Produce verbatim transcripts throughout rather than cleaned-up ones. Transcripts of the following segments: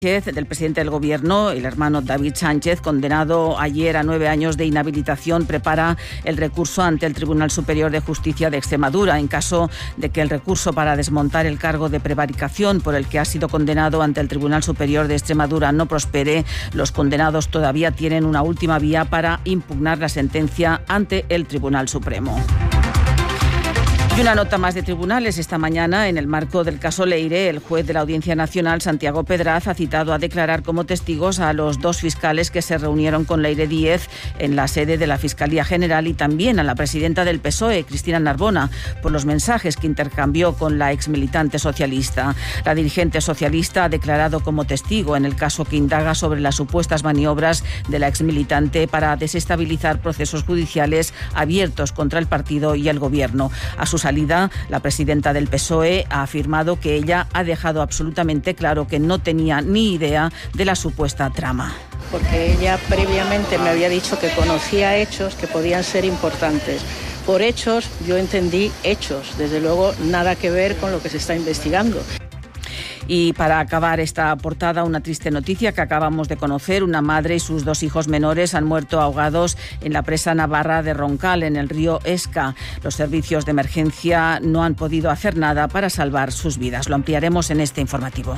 del presidente del Gobierno, el hermano David Sánchez, condenado ayer a nueve años de inhabilitación, prepara el recurso ante el Tribunal Superior de Justicia de Extremadura. En caso de que el recurso para desmontar el cargo de prevaricación por el que ha sido condenado ante el Tribunal Superior de Extremadura no prospere, los condenados todavía tienen una última vía para impugnar la sentencia ante el Tribunal Supremo. Y una nota más de tribunales. Esta mañana, en el marco del caso Leire, el juez de la Audiencia Nacional, Santiago Pedraz, ha citado a declarar como testigos a los dos fiscales que se reunieron con Leire Díez en la sede de la Fiscalía General y también a la presidenta del P S O E, Cristina Narbona, por los mensajes que intercambió con la exmilitante socialista. La dirigente socialista ha declarado como testigo en el caso que indaga sobre las supuestas maniobras de la exmilitante para desestabilizar procesos judiciales abiertos contra el partido y el Gobierno. A su salida, la presidenta del P S O E ha afirmado que ella ha dejado absolutamente claro que no tenía ni idea de la supuesta trama. Porque ella previamente me había dicho que conocía hechos que podían ser importantes. Por hechos, yo entendí hechos, desde luego nada que ver con lo que se está investigando. Y para acabar esta portada, una triste noticia que acabamos de conocer. Una madre y sus dos hijos menores han muerto ahogados en la presa navarra de Roncal, en el río Esca. Los servicios de emergencia no han podido hacer nada para salvar sus vidas. Lo ampliaremos en este informativo.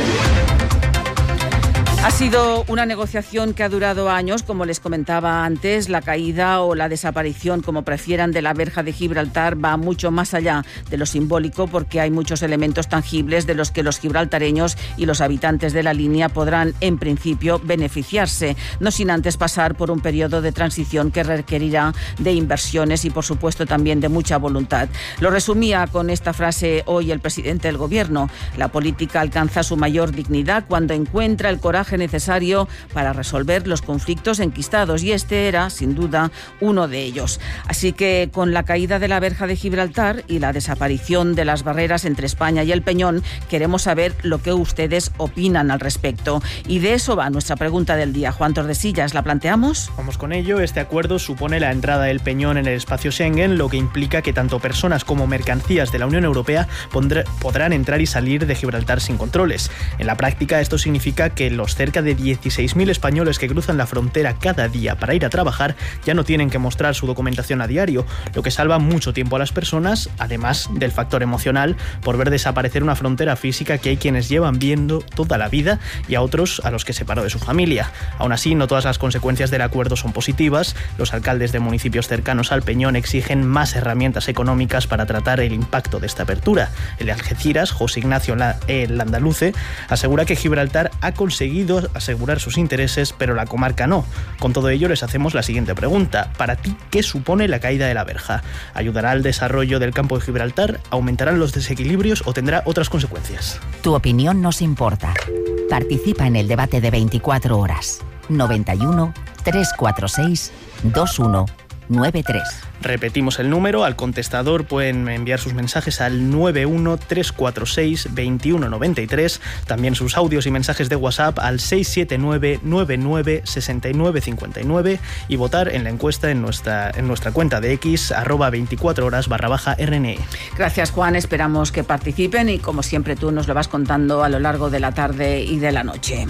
Ha sido una negociación que ha durado años, como les comentaba antes. La caída o la desaparición, como prefieran, de la verja de Gibraltar va mucho más allá de lo simbólico, porque hay muchos elementos tangibles de los que los gibraltareños y los habitantes de la línea podrán, en principio, beneficiarse, no sin antes pasar por un periodo de transición que requerirá de inversiones y, por supuesto, también de mucha voluntad. Lo resumía con esta frase hoy el presidente del Gobierno: la política alcanza su mayor dignidad cuando encuentra el coraje necesario para resolver los conflictos enquistados, y este era, sin duda, uno de ellos. Así que, con la caída de la verja de Gibraltar y la desaparición de las barreras entre España y el Peñón, queremos saber lo que ustedes opinan al respecto. Y de eso va nuestra pregunta del día. Juan Tordesillas, ¿la planteamos? Vamos con ello. Este acuerdo supone la entrada del Peñón en el espacio Schengen, lo que implica que tanto personas como mercancías de la Unión Europea pondrá, podrán entrar y salir de Gibraltar sin controles. En la práctica, esto significa que los cerca de dieciséis mil españoles que cruzan la frontera cada día para ir a trabajar ya no tienen que mostrar su documentación a diario, lo que salva mucho tiempo a las personas, además del factor emocional por ver desaparecer una frontera física que hay quienes llevan viendo toda la vida y a otros a los que separó de su familia. Aún así, no todas las consecuencias del acuerdo son positivas. Los alcaldes de municipios cercanos al Peñón exigen más herramientas económicas para tratar el impacto de esta apertura. El de Algeciras, José Ignacio Landaluce, asegura que Gibraltar ha conseguido asegurar sus intereses, pero la comarca no. Con todo ello, les hacemos la siguiente pregunta. Para ti, ¿qué supone la caída de la verja? ¿Ayudará al desarrollo del campo de Gibraltar? ¿Aumentarán los desequilibrios o tendrá otras consecuencias? Tu opinión nos importa. Participa en el debate de veinticuatro horas. noventa y uno, trescientos cuarenta y seis, veintiuno noventa y tres. Repetimos el número. Al contestador pueden enviar sus mensajes al nueve uno, tres cuatro seis, veintiuno noventa y tres. También sus audios y mensajes de WhatsApp al seis siete nueve, nueve nueve, seis nueve cinco nueve y votar en la encuesta en nuestra, en nuestra cuenta de X, arroba veinticuatro horas barra baja R N E. Gracias, Juan. Esperamos que participen y, como siempre, tú nos lo vas contando a lo largo de la tarde y de la noche.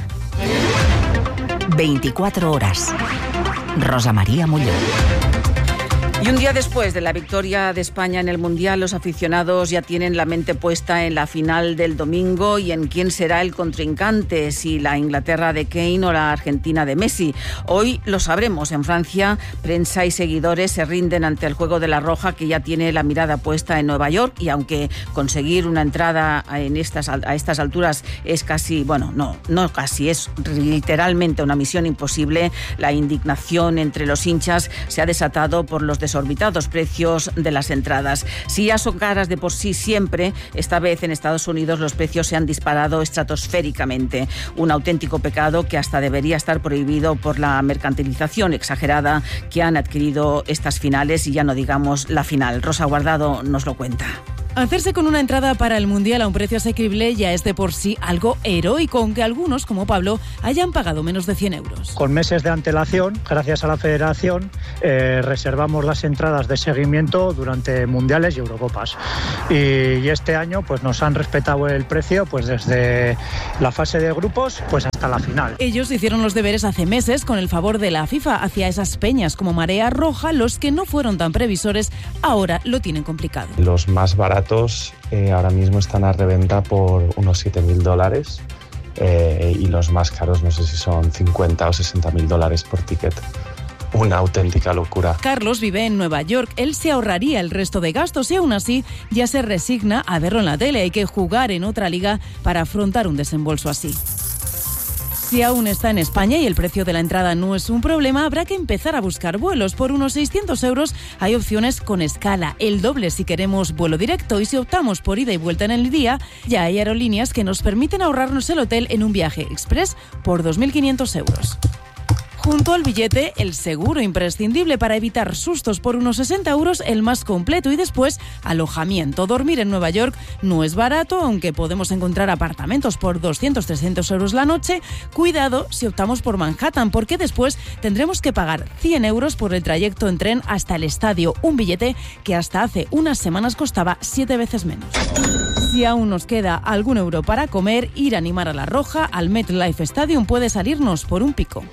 veinticuatro horas. Rosa María Molló. Y un día después de la victoria de España en el Mundial, los aficionados ya tienen la mente puesta en la final del domingo y en quién será el contrincante, si la Inglaterra de Kane o la Argentina de Messi. Hoy lo sabremos. En Francia, prensa y seguidores se rinden ante el juego de la Roja, que ya tiene la mirada puesta en Nueva York, y aunque conseguir una entrada en estas, a estas alturas es casi, bueno, no, no casi, es literalmente una misión imposible, la indignación entre los hinchas se ha desatado por los desorbitados precios de las entradas. Si ya son caras de por sí siempre, esta vez en Estados Unidos los precios se han disparado estratosféricamente. Un auténtico pecado que hasta debería estar prohibido por la mercantilización exagerada que han adquirido estas finales, y ya no digamos la final. Rosa Guardado nos lo cuenta. Hacerse con una entrada para el Mundial a un precio asequible ya es de por sí algo heroico, aunque algunos, como Pablo, hayan pagado menos de cien euros. Con meses de antelación, gracias a la Federación, eh, reservamos las entradas de seguimiento durante Mundiales y Eurocopas. Y, y este año pues nos han respetado el precio pues desde la fase de grupos pues hasta la final. Ellos hicieron los deberes hace meses con el favor de la FIFA hacia esas peñas como Marea Roja. Los que no fueron tan previsores ahora lo tienen complicado. Los más baratos Eh, ahora mismo están a reventa por unos siete mil dólares eh, y los más caros no sé si son cincuenta o sesenta mil dólares por ticket. Una auténtica locura. Carlos vive en Nueva York. Él se ahorraría el resto de gastos y aún así ya se resigna a verlo en la tele. Hay que jugar en otra liga para afrontar un desembolso así. Si aún está en España y el precio de la entrada no es un problema, habrá que empezar a buscar vuelos. Por unos seiscientos euros hay opciones con escala, el doble si queremos vuelo directo, y si optamos por ida y vuelta en el día, ya hay aerolíneas que nos permiten ahorrarnos el hotel en un viaje express por dos mil quinientos euros. Junto al billete, el seguro imprescindible para evitar sustos por unos sesenta euros, el más completo, y después alojamiento. Dormir en Nueva York no es barato, aunque podemos encontrar apartamentos por doscientos a trescientos euros la noche. Cuidado si optamos por Manhattan, porque después tendremos que pagar cien euros por el trayecto en tren hasta el estadio, un billete que hasta hace unas semanas costaba siete veces menos. Si aún nos queda algún euro para comer, ir a animar a la Roja al MetLife Stadium puede salirnos por un pico.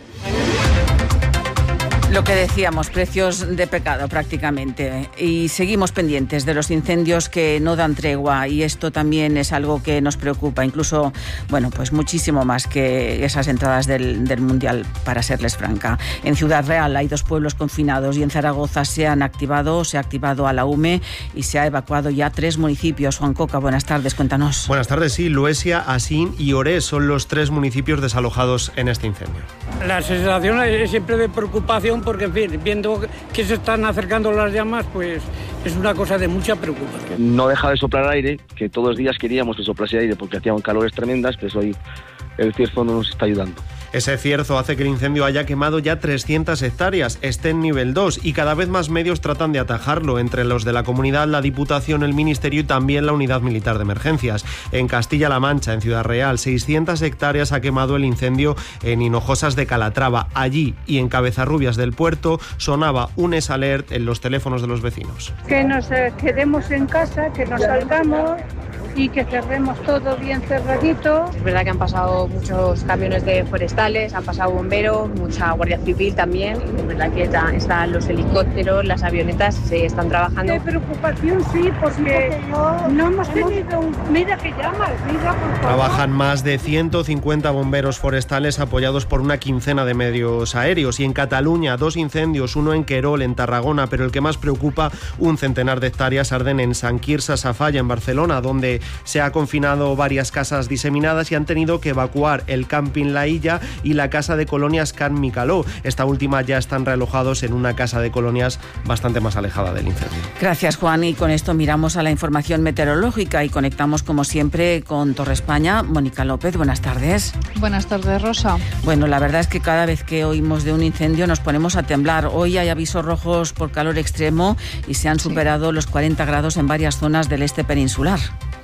Lo que decíamos, precios de pecado prácticamente. Y seguimos pendientes de los incendios que no dan tregua, y esto también es algo que nos preocupa, incluso, bueno, pues muchísimo más que esas entradas del, del Mundial, para serles franca. En Ciudad Real hay dos pueblos confinados y en Zaragoza se han activado, se ha activado a la U M E y se ha evacuado ya tres municipios. Juan Coca, buenas tardes, cuéntanos. Buenas tardes, sí, Luesia, Asín y Orés son los tres municipios desalojados en este incendio. La sensación es siempre de preocupación porque, en fin, viendo que se están acercando las llamas, pues es una cosa de mucha preocupación. No deja de soplar aire, que todos los días queríamos que soplase aire porque hacían calores tremendas, pero hoy el cierzo no nos está ayudando. Ese cierzo hace que el incendio haya quemado ya trescientas hectáreas, esté en nivel dos, y cada vez más medios tratan de atajarlo, entre los de la comunidad, la Diputación, el Ministerio y también la Unidad Militar de Emergencias. En Castilla-La Mancha, en Ciudad Real, seiscientas hectáreas ha quemado el incendio en Hinojosas de Calatrava. Allí y en Cabezarrubias del Puerto sonaba un S-Alert en los teléfonos de los vecinos. Que nos eh, quedemos en casa, que nos salgamos y que cerremos todo bien cerradito. Es verdad que han pasado muchos camiones de forestales, han pasado bomberos, mucha guardia civil también. Es verdad que ya están los helicópteros, las avionetas, se están trabajando. De preocupación sí, porque no hemos tenido un... Mira que llamas, mira por favor. Trabajan más de ciento cincuenta bomberos forestales apoyados por una quincena de medios aéreos. Y en Cataluña, dos incendios, uno en Querol, en Tarragona, pero el que más preocupa, un centenar de hectáreas arden en Sant Quirze Safaja, en Barcelona, donde se ha confinado varias casas diseminadas y han tenido que evacuar el camping La Illa y la casa de colonias Can Micaló. Esta última ya están realojados en una casa de colonias bastante más alejada del incendio. Gracias, Juan, y con esto miramos a la información meteorológica y conectamos como siempre con Torre España. Mónica López, buenas tardes. Buenas tardes, Rosa. Bueno, la verdad es que cada vez que oímos de un incendio nos ponemos a temblar. Hoy hay avisos rojos por calor extremo y se han superado sí. los cuarenta grados en varias zonas del este peninsular.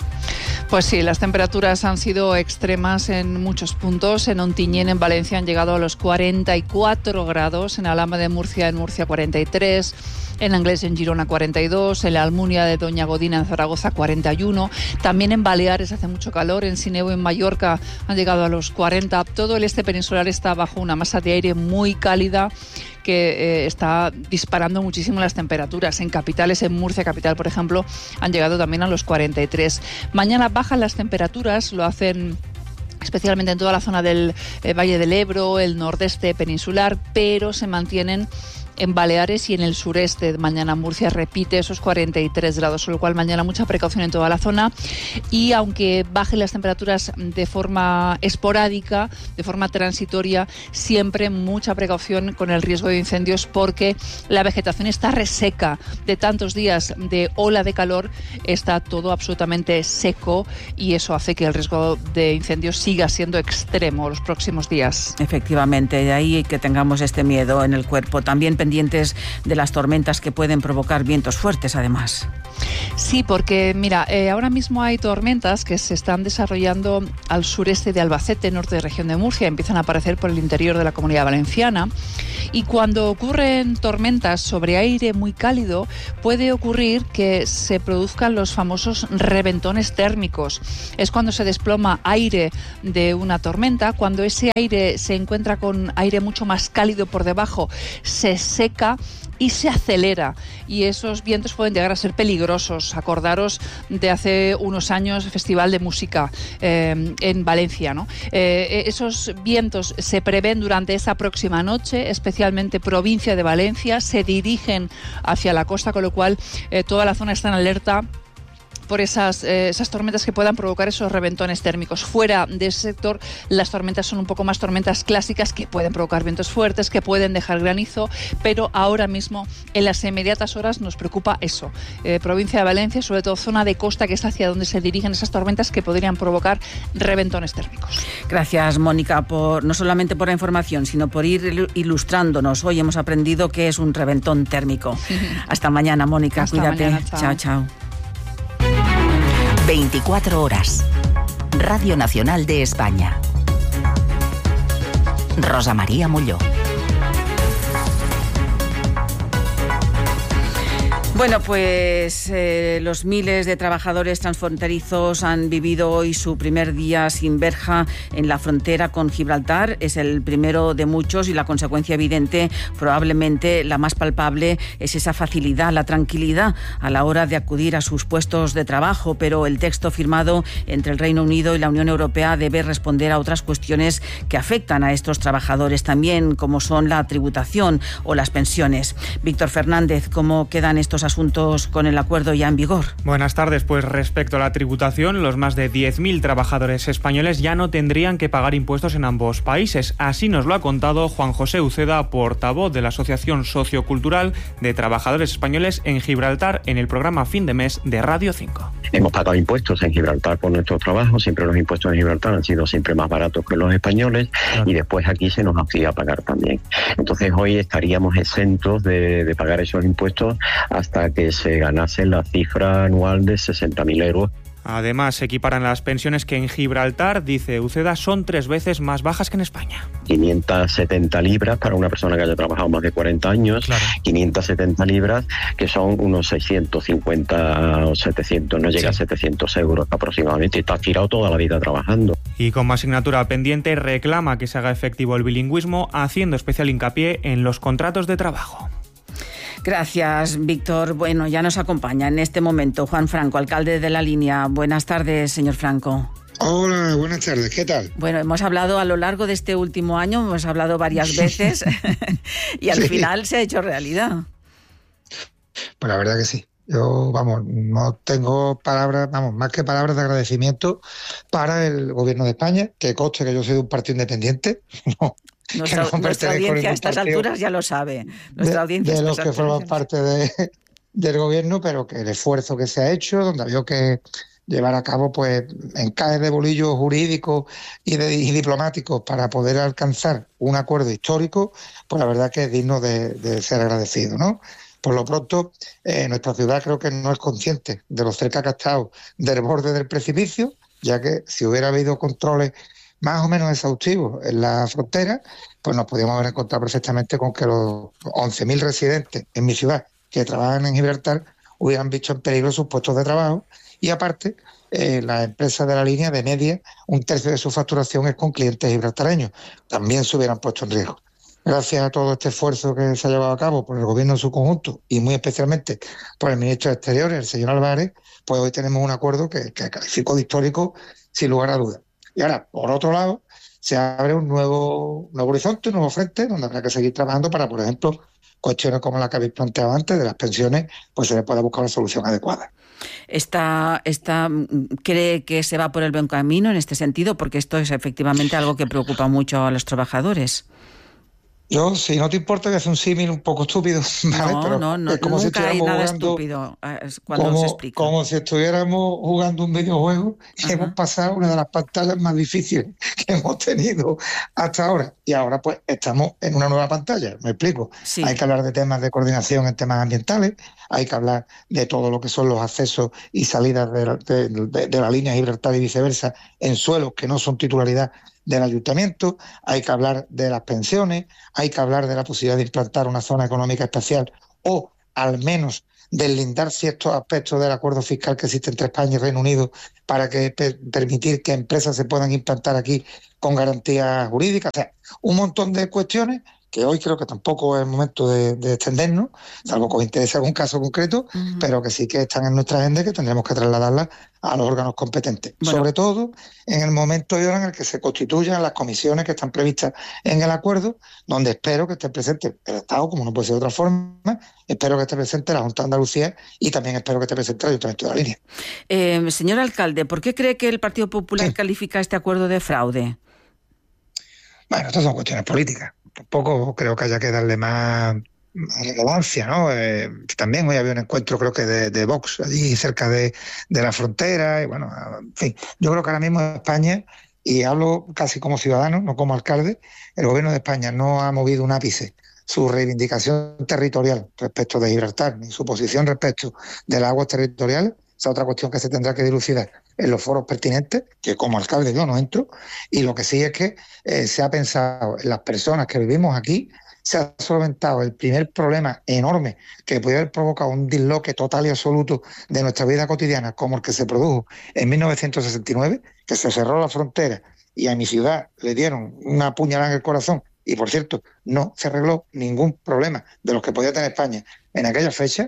Pues sí, las temperaturas han sido extremas en muchos puntos. En Ontinyent, en Valencia, han llegado a los cuarenta y cuatro grados. En Alhama de Murcia, en Murcia, cuarenta y tres. En Anglés, en Girona, cuarenta y dos. En la Almunia de Doña Godina, en Zaragoza, cuarenta y uno. También en Baleares hace mucho calor. En Sineu, en Mallorca, han llegado a los cuarenta. Todo el este peninsular está bajo una masa de aire muy cálida que eh, está disparando muchísimo las temperaturas. En capitales, en Murcia capital, por ejemplo, han llegado también a los cuarenta y tres. Mañana bajan las temperaturas, lo hacen especialmente en toda la zona del eh, Valle del Ebro, el nordeste peninsular, pero se mantienen en Baleares y en el sureste. Mañana Murcia repite esos cuarenta y tres grados, con lo cual mañana mucha precaución en toda la zona. Y aunque bajen las temperaturas de forma esporádica, de forma transitoria, siempre mucha precaución con el riesgo de incendios, porque la vegetación está reseca de tantos días de ola de calor, está todo absolutamente seco y eso hace que el riesgo de incendios siga siendo extremo los próximos días. Efectivamente, de ahí que tengamos este miedo en el cuerpo. También pendientes de las tormentas que pueden provocar vientos fuertes, además. Sí, porque mira, eh, ahora mismo hay tormentas que se están desarrollando al sureste de Albacete, norte de región de Murcia, empiezan a aparecer por el interior de la Comunidad Valenciana, y cuando ocurren tormentas sobre aire muy cálido puede ocurrir que se produzcan los famosos reventones térmicos. Es cuando se desploma aire de una tormenta, cuando ese aire se encuentra con aire mucho más cálido por debajo, se seca y se acelera, y esos vientos pueden llegar a ser peligrosos. Acordaros de hace unos años el Festival de Música eh, en Valencia, ¿no? Eh, esos vientos se prevén durante esa próxima noche, especialmente provincia de Valencia, se dirigen hacia la costa, con lo cual eh, toda la zona está en alerta por esas, eh, esas tormentas que puedan provocar esos reventones térmicos. Fuera de ese sector, las tormentas son un poco más tormentas clásicas que pueden provocar vientos fuertes, que pueden dejar granizo, pero ahora mismo, en las inmediatas horas, nos preocupa eso. Eh, provincia de Valencia, sobre todo zona de costa, que es hacia donde se dirigen esas tormentas que podrían provocar reventones térmicos. Gracias, Mónica, por no solamente por la información, sino por ir ilustrándonos. Hoy hemos aprendido qué es un reventón térmico. Hasta mañana, Mónica. Hasta Cuídate. Mañana, chao. Chao, chao. veinticuatro horas. Radio Nacional de España. Rosa María Molló. Bueno, pues eh, los miles de trabajadores transfronterizos han vivido hoy su primer día sin verja en la frontera con Gibraltar. Es el primero de muchos y la consecuencia evidente, probablemente la más palpable, es esa facilidad, la tranquilidad a la hora de acudir a sus puestos de trabajo. Pero el texto firmado entre el Reino Unido y la Unión Europea debe responder a otras cuestiones que afectan a estos trabajadores también, como son la tributación o las pensiones. Víctor Fernández, ¿cómo quedan estos asuntos con el acuerdo ya en vigor? Buenas tardes. Pues respecto a la tributación, los más de diez mil trabajadores españoles ya no tendrían que pagar impuestos en ambos países. Así nos lo ha contado Juan José Uceda, portavoz de la Asociación Sociocultural de Trabajadores Españoles en Gibraltar, en el programa Fin de Mes de Radio cinco. Hemos pagado impuestos en Gibraltar por nuestros trabajos. Siempre los impuestos en Gibraltar han sido siempre más baratos que los españoles, claro. Y después aquí se nos hacía pagar también. Entonces hoy estaríamos exentos de, de pagar esos impuestos hasta que se ganase la cifra anual de sesenta mil euros. Además, se equiparan las pensiones que en Gibraltar, dice Uceda, son tres veces más bajas que en España. quinientas setenta libras para una persona que haya trabajado más de cuarenta años, claro. quinientas setenta libras, que son unos seiscientos cincuenta o setecientos, no llega sí. a setecientos euros aproximadamente, y está tirado toda la vida trabajando. Y como asignatura pendiente, reclama que se haga efectivo el bilingüismo, haciendo especial hincapié en los contratos de trabajo. Gracias, Víctor. Bueno, ya nos acompaña en este momento Juan Franco, alcalde de La Línea. Buenas tardes, señor Franco. Hola, buenas tardes. ¿Qué tal? Bueno, hemos hablado a lo largo de este último año, hemos hablado varias veces y al sí. final se ha hecho realidad. Pues la verdad que sí. Yo, vamos, no tengo palabras, vamos, más que palabras de agradecimiento para el gobierno de España, que conste que yo soy de un partido independiente, no. Nuestra, no nuestra audiencia a estas alturas ya lo sabe. Nuestra de, audiencia de los que forman parte de, del gobierno, pero que el esfuerzo que se ha hecho, donde había que llevar a cabo pues encajes de bolillos jurídicos y, de, y diplomáticos para poder alcanzar un acuerdo histórico, pues la verdad que es digno de, de ser agradecido, ¿no? Por lo pronto, eh, nuestra ciudad creo que no es consciente de lo cerca que ha estado del borde del precipicio, ya que si hubiera habido controles más o menos exhaustivos en la frontera, pues nos podíamos haber encontrado perfectamente con que los once mil residentes en mi ciudad que trabajan en Gibraltar hubieran visto en peligro sus puestos de trabajo, y aparte eh, las empresas de la línea de media, un tercio de su facturación es con clientes gibraltareños, también se hubieran puesto en riesgo. Gracias a todo este esfuerzo que se ha llevado a cabo por el gobierno en su conjunto y muy especialmente por el ministro de Exteriores, el señor Álvarez, pues hoy tenemos un acuerdo que, que califico de histórico sin lugar a dudas. Y ahora, por otro lado, se abre un nuevo, nuevo horizonte, un nuevo frente, donde habrá que seguir trabajando para, por ejemplo, cuestiones como la que habéis planteado antes, de las pensiones, pues se le pueda buscar una solución adecuada. Está, está, ¿Cree que se va por el buen camino en este sentido? Porque esto es efectivamente algo que preocupa mucho a los trabajadores. Yo, si no te importa, voy a hacer un símil un poco estúpido, ¿vale? No, Pero no, no, es como nunca si hay estuviéramos nada jugando, estúpido cuando como, se explica. como si estuviéramos jugando un videojuego y hemos pasado una de las pantallas más difíciles que hemos tenido hasta ahora. Y ahora pues estamos en una nueva pantalla, me explico. Sí. Hay que hablar de temas de coordinación en temas ambientales, hay que hablar de todo lo que son los accesos y salidas de, la- de, de- de la línea Gibraltar y viceversa en suelos que no son titularidad del ayuntamiento, hay que hablar de las pensiones, hay que hablar de la posibilidad de implantar una zona económica especial o al menos deslindar ciertos aspectos del acuerdo fiscal que existe entre España y Reino Unido para que per- permitir que empresas se puedan implantar aquí con garantías jurídicas. O sea, un montón de cuestiones que hoy creo que tampoco es el momento de, de extendernos, salvo que os interese algún caso concreto, Ujú. pero que sí que están en nuestra agenda y que tendremos que trasladarlas a los órganos competentes. Bueno. Sobre todo en el momento y hora en el que se constituyan las comisiones que están previstas en el acuerdo, donde espero que esté presente el Estado, como no puede ser de otra forma, espero que esté presente la Junta de Andalucía y también espero que esté presente el Ayuntamiento de la Línea. Eh, señor alcalde, ¿por qué cree que el Partido Popular califica este acuerdo de fraude? Bueno, estas son cuestiones políticas. Tampoco creo que haya que darle más, más relevancia, ¿no? Eh, también hoy había un encuentro, creo que de, de Vox, allí cerca de, de la frontera, y bueno, en fin, yo creo que ahora mismo en España, y hablo casi como ciudadano, no como alcalde, el gobierno de España no ha movido un ápice su reivindicación territorial respecto de Gibraltar, ni su posición respecto de las aguas territoriales. Esa es otra cuestión que se tendrá que dilucidar en los foros pertinentes, que como alcalde yo no entro, y lo que sí es que eh, se ha pensado en las personas que vivimos aquí, se ha solventado el primer problema enorme que puede haber provocado un disloque total y absoluto de nuestra vida cotidiana, como el que se produjo en mil novecientos sesenta y nueve, que se cerró la frontera y a mi ciudad le dieron una puñalada en el corazón, y por cierto, no se arregló ningún problema de los que podía tener España en aquella fecha,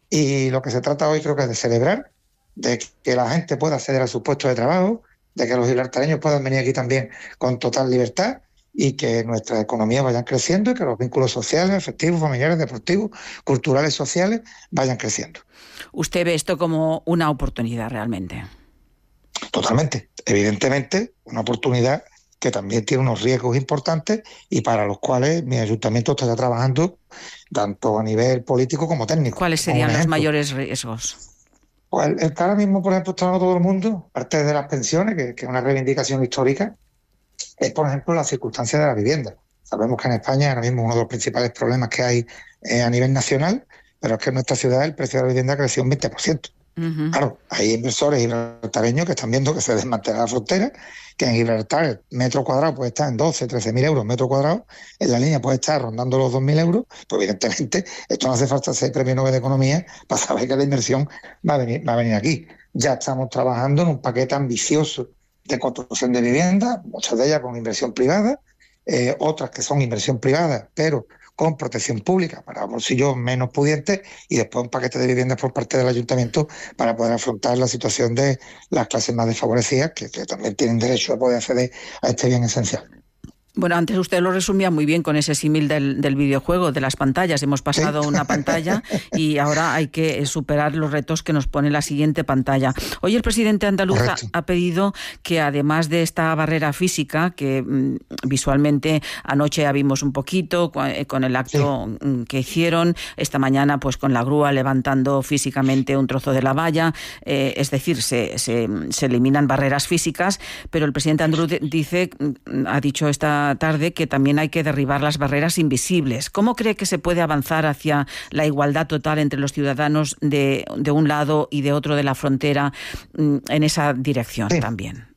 y lo que se trata hoy creo que es de celebrar, de que la gente pueda acceder a sus puestos de trabajo, de que los gibraltareños puedan venir aquí también con total libertad y que nuestras economías vayan creciendo y que los vínculos sociales, afectivos, familiares, deportivos, culturales, sociales vayan creciendo. ¿Usted ve esto como una oportunidad realmente? Totalmente. Evidentemente, una oportunidad que también tiene unos riesgos importantes y para los cuales mi ayuntamiento está ya trabajando tanto a nivel político como técnico. ¿Cuáles serían los mayores riesgos? Pues el, el que ahora mismo, por ejemplo, está hablando todo el mundo, aparte de las pensiones, que, que es una reivindicación histórica, es, por ejemplo, la circunstancia de la vivienda. Sabemos que en España ahora mismo uno de los principales problemas que hay eh, a nivel nacional, pero es que en nuestra ciudad el precio de la vivienda ha crecido un veinte por ciento. Uh-huh. Claro, hay inversores gibraltareños que están viendo que se desmantela la frontera, que en Gibraltar el metro cuadrado puede estar en doce, trece mil euros metro cuadrado, en la línea puede estar rondando los dos mil euros, pues evidentemente esto no hace falta ser premio Nobel de Economía para saber que la inversión va a venir, va a venir aquí. Ya estamos trabajando en un paquete ambicioso de construcción de viviendas, muchas de ellas con inversión privada, eh, otras que son inversión privada, pero con protección pública para bolsillos menos pudientes, y después un paquete de viviendas por parte del ayuntamiento para poder afrontar la situación de las clases más desfavorecidas, que, que también tienen derecho a poder acceder a este bien esencial. Bueno, antes usted lo resumía muy bien con ese símil del, del videojuego, de las pantallas. Hemos pasado ¿Sí? una pantalla y ahora hay que superar los retos que nos pone la siguiente pantalla. Hoy el presidente andaluz ha, ha pedido que, además de esta barrera física, que mmm, visualmente anoche ya vimos un poquito eh, con el acto sí. que hicieron, esta mañana pues con la grúa levantando físicamente un trozo de la valla, eh, es decir, se, se, se eliminan barreras físicas, pero el presidente andaluz dice, ha dicho esta tarde que también hay que derribar las barreras invisibles. ¿Cómo cree que se puede avanzar hacia la igualdad total entre los ciudadanos de, de un lado y de otro de la frontera en esa dirección sí. también?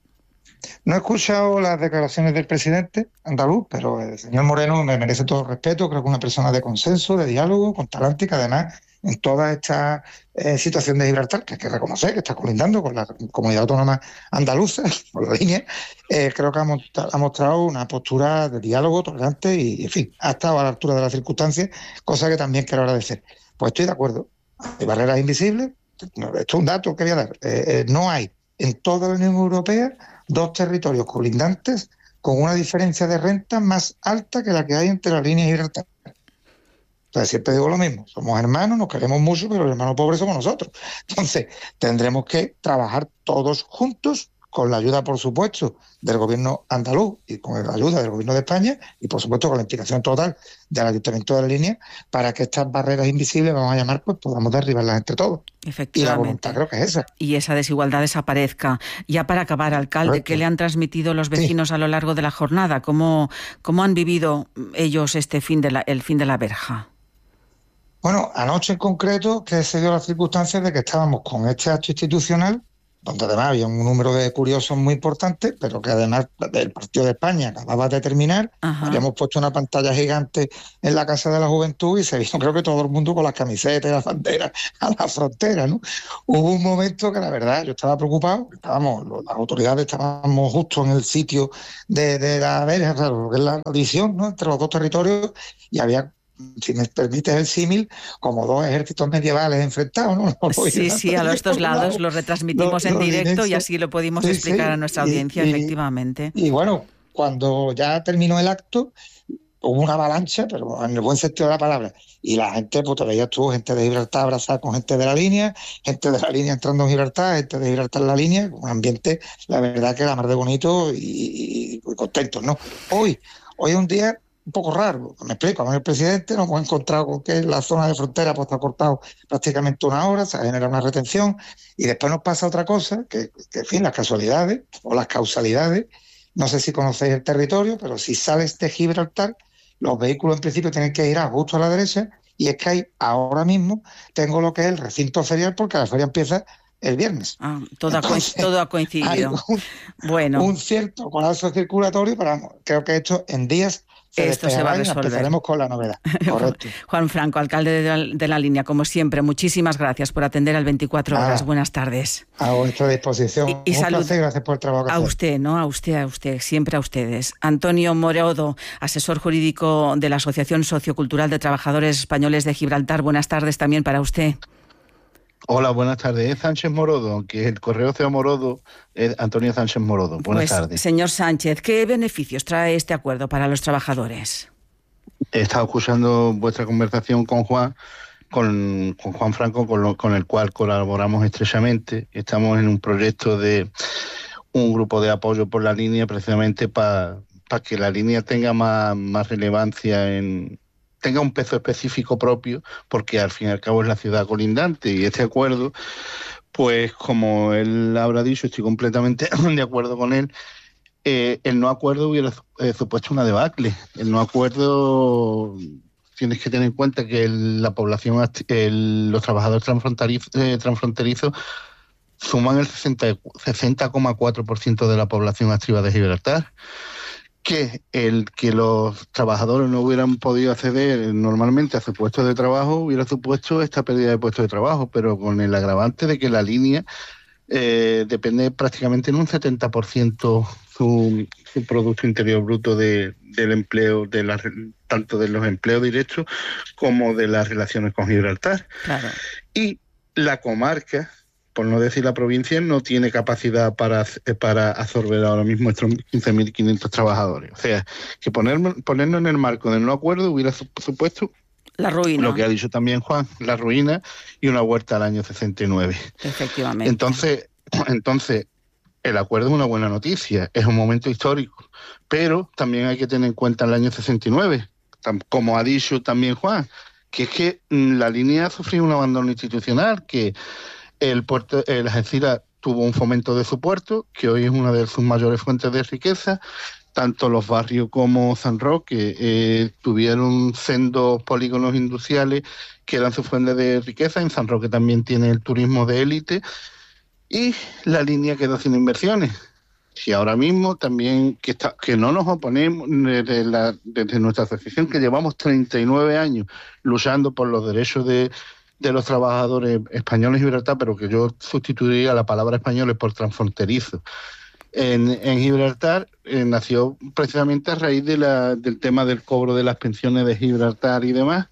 No he escuchado las declaraciones del presidente andaluz, pero el señor Moreno me merece todo el respeto. Creo que es una persona de consenso, de diálogo, con talante, que además en toda esta eh, situación de Gibraltar, que hay que reconocer que está colindando con la comunidad autónoma andaluza, por la línea, eh, creo que ha, mont- ha mostrado una postura de diálogo tolerante y, en fin, ha estado a la altura de las circunstancias, cosa que también quiero agradecer. Pues estoy de acuerdo. Hay barreras invisibles. Esto es un dato que voy a dar. Eh, eh, no hay en toda la Unión Europea dos territorios colindantes con una diferencia de renta más alta que la que hay entre la línea y Gibraltar. Entonces siempre digo lo mismo, somos hermanos, nos queremos mucho, pero los hermanos pobres somos nosotros. Entonces tendremos que trabajar todos juntos con la ayuda, por supuesto, del gobierno andaluz y con la ayuda del gobierno de España y, por supuesto, con la implicación total del Ayuntamiento de la Línea, para que estas barreras invisibles, vamos a llamar, pues podamos derribarlas entre todos. Efectivamente. Y la voluntad creo que es esa. Y esa desigualdad desaparezca. Ya para acabar, alcalde, Correcto. ¿Qué le han transmitido los vecinos sí. a lo largo de la jornada? ¿Cómo, cómo han vivido ellos este fin de la, el fin de la verja? Bueno, anoche en concreto, que se dio las circunstancias de que estábamos con este acto institucional, donde además había un número de curiosos muy importante, pero que además el Partido de España acababa de terminar. Ajá. Habíamos puesto una pantalla gigante en la Casa de la Juventud y se vio, creo que todo el mundo con las camisetas y las banderas a la frontera, ¿no? Hubo un momento que la verdad yo estaba preocupado, estábamos, las autoridades estábamos justo en el sitio de, de la verja, claro, lo que es la división, ¿no?, entre los dos territorios, y había, si me permites el símil, como dos ejércitos medievales enfrentados, ¿no? no sí, sí, a los dos lados lo retransmitimos lo, en lo directo directo, y así lo pudimos sí, explicar sí, a nuestra audiencia, y, efectivamente. Y, y bueno, cuando ya terminó el acto, hubo una avalancha, pero en el buen sentido de la palabra, y la gente, pues te veías tú, gente de Gibraltar abrazada con gente de la línea, gente de la línea entrando en Gibraltar, gente de Gibraltar en la línea, un ambiente, la verdad que era más de bonito y, y contento, ¿no? Hoy, hoy es un día un poco raro, me explico, a mí el presidente nos hemos encontrado con que la zona de frontera pues está cortado prácticamente una hora, se genera una retención, y después nos pasa otra cosa, que, que en fin, las casualidades o las causalidades, no sé si conocéis el territorio, pero si sales de Gibraltar, los vehículos en principio tienen que ir a justo a la derecha, y es que hay, ahora mismo tengo lo que es el recinto ferial, porque la feria empieza el viernes. Ah, todo, Entonces, ha todo ha coincidido. Un, bueno. un cierto colapso circulatorio, pero creo que esto en días se Esto se va a resolver. Empezaremos con la novedad. Correcto. Juan Franco, alcalde de la, de la Línea, como siempre, muchísimas gracias por atender al veinticuatro horas. Ah, Buenas tardes. A vuestra disposición. Y, y Un salud. placer, gracias por el trabajo que A hace. usted, ¿no? A usted, a usted, siempre a ustedes. Antonio Morodo, asesor jurídico de la Asociación Sociocultural de Trabajadores Españoles de Gibraltar. Buenas tardes también para usted. Hola, buenas tardes. Es Sánchez Morodo, aunque el correo sea Morodo, es Antonio Sánchez Morodo. Buenas pues, tardes. Señor Sánchez, ¿qué beneficios trae este acuerdo para los trabajadores? He estado escuchando vuestra conversación con Juan, con, con Juan Franco, con, lo, con el cual colaboramos estrechamente. Estamos en un proyecto de un grupo de apoyo por la línea, precisamente para pa que la línea tenga más, más relevancia en... tenga un peso específico propio, porque al fin y al cabo es la ciudad colindante, y este acuerdo, pues como él habrá dicho, estoy completamente de acuerdo con él, eh, el no acuerdo hubiera eh, supuesto una debacle. El no acuerdo, tienes que tener en cuenta que el, la población, el, los trabajadores transfronterizos, eh, transfronterizos suman el sesenta coma cuatro por ciento de la población activa de Gibraltar. Que el que los trabajadores no hubieran podido acceder normalmente a su puesto de trabajo hubiera supuesto esta pérdida de puestos de trabajo, pero con el agravante de que la línea eh, depende prácticamente en un setenta por ciento su, su Producto Interior Bruto de, del empleo, de la, tanto de los empleos directos como de las relaciones con Gibraltar. Claro. Y la comarca, por no decir la provincia, no tiene capacidad para, para absorber ahora mismo estos quince mil quinientos trabajadores. O sea, que poner, ponernos en el marco del no acuerdo hubiera supuesto la ruina. Lo que ha dicho también Juan, la ruina y una vuelta al año sesenta y nueve. Efectivamente. Entonces, entonces, el acuerdo es una buena noticia, es un momento histórico, pero también hay que tener en cuenta el año sesenta y nueve, como ha dicho también Juan, que es que la línea ha sufrido un abandono institucional, que El puerto, el Algeciras tuvo un fomento de su puerto, que hoy es una de sus mayores fuentes de riqueza. Tanto los barrios como San Roque eh, tuvieron sendos polígonos industriales que eran su fuente de riqueza. En San Roque también tiene el turismo de élite. Y la línea quedó sin inversiones. Y ahora mismo también, que, está, que no nos oponemos desde, la, desde nuestra asociación, que llevamos treinta y nueve años luchando por los derechos de... de los trabajadores españoles y Gibraltar, pero que yo sustituiría la palabra españoles por transfronterizos. En, en Gibraltar eh, nació precisamente a raíz de la, del tema del cobro de las pensiones de Gibraltar y demás,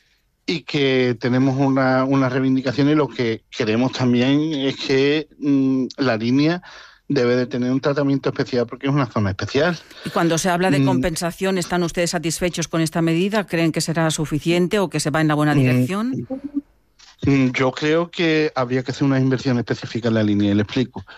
y que tenemos una, una reivindicación, y lo que queremos también es que mmm, la línea debe de tener un tratamiento especial porque es una zona especial. Y cuando se habla de compensación, ¿están ustedes satisfechos con esta medida? ¿Creen que será suficiente o que se va en la buena dirección? Yo creo que habría que hacer una inversión específica en la línea, y le explico.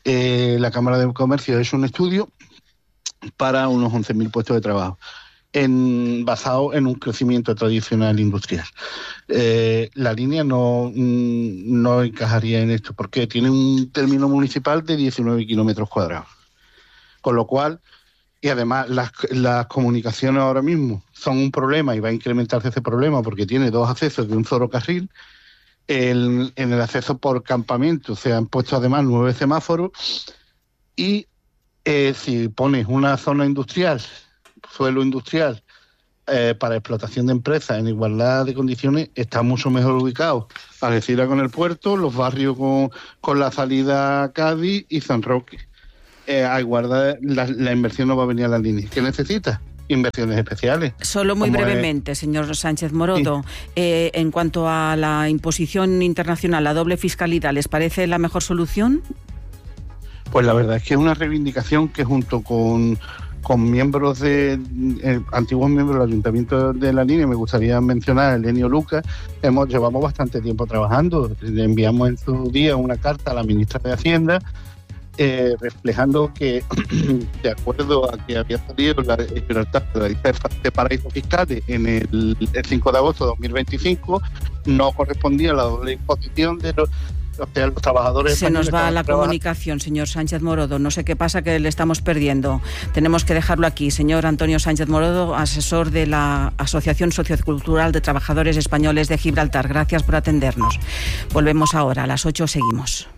eh, la Cámara de Comercio ha hecho un estudio para unos once mil puestos de trabajo, en, basado en un crecimiento tradicional industrial. Eh, la línea no, no encajaría en esto, porque tiene un término municipal de diecinueve kilómetros cuadrados. Con lo cual, y además las, las comunicaciones ahora mismo son un problema y va a incrementarse ese problema porque tiene dos accesos de un solo carril. El, en el acceso por campamento se han puesto además nueve semáforos y eh, si pones una zona industrial, suelo industrial, eh, para explotación de empresas en igualdad de condiciones, está mucho mejor ubicado. Algeciras con el puerto, los barrios con, con la salida a Cádiz y San Roque. Eh, a igualdad, la, la inversión no va a venir a la línea. ¿Qué necesita? Inversiones especiales. Solo muy brevemente, es... señor Sánchez Morodo, sí. eh, en cuanto a la imposición internacional, la doble fiscalidad, ¿les parece la mejor solución? Pues la verdad es que es una reivindicación que junto con, con miembros de eh, antiguos miembros del Ayuntamiento de la Línea, me gustaría mencionar a Elenio Lucas, hemos llevamos bastante tiempo trabajando. Le enviamos en su día una carta a la ministra de Hacienda Eh, reflejando que, de acuerdo a que había salido la Gibraltar de la lista de paraísos fiscales en el, el cinco de agosto de dos mil veinticinco, no correspondía a la doble imposición de los, o sea, los trabajadores. Se nos va la comunicación, señor Sánchez Morodo. No sé qué pasa, que le estamos perdiendo. Tenemos que dejarlo aquí. Señor Antonio Sánchez Morodo, asesor de la Asociación Sociocultural de Trabajadores Españoles de Gibraltar. Gracias por atendernos. Volvemos ahora. A las ocho seguimos.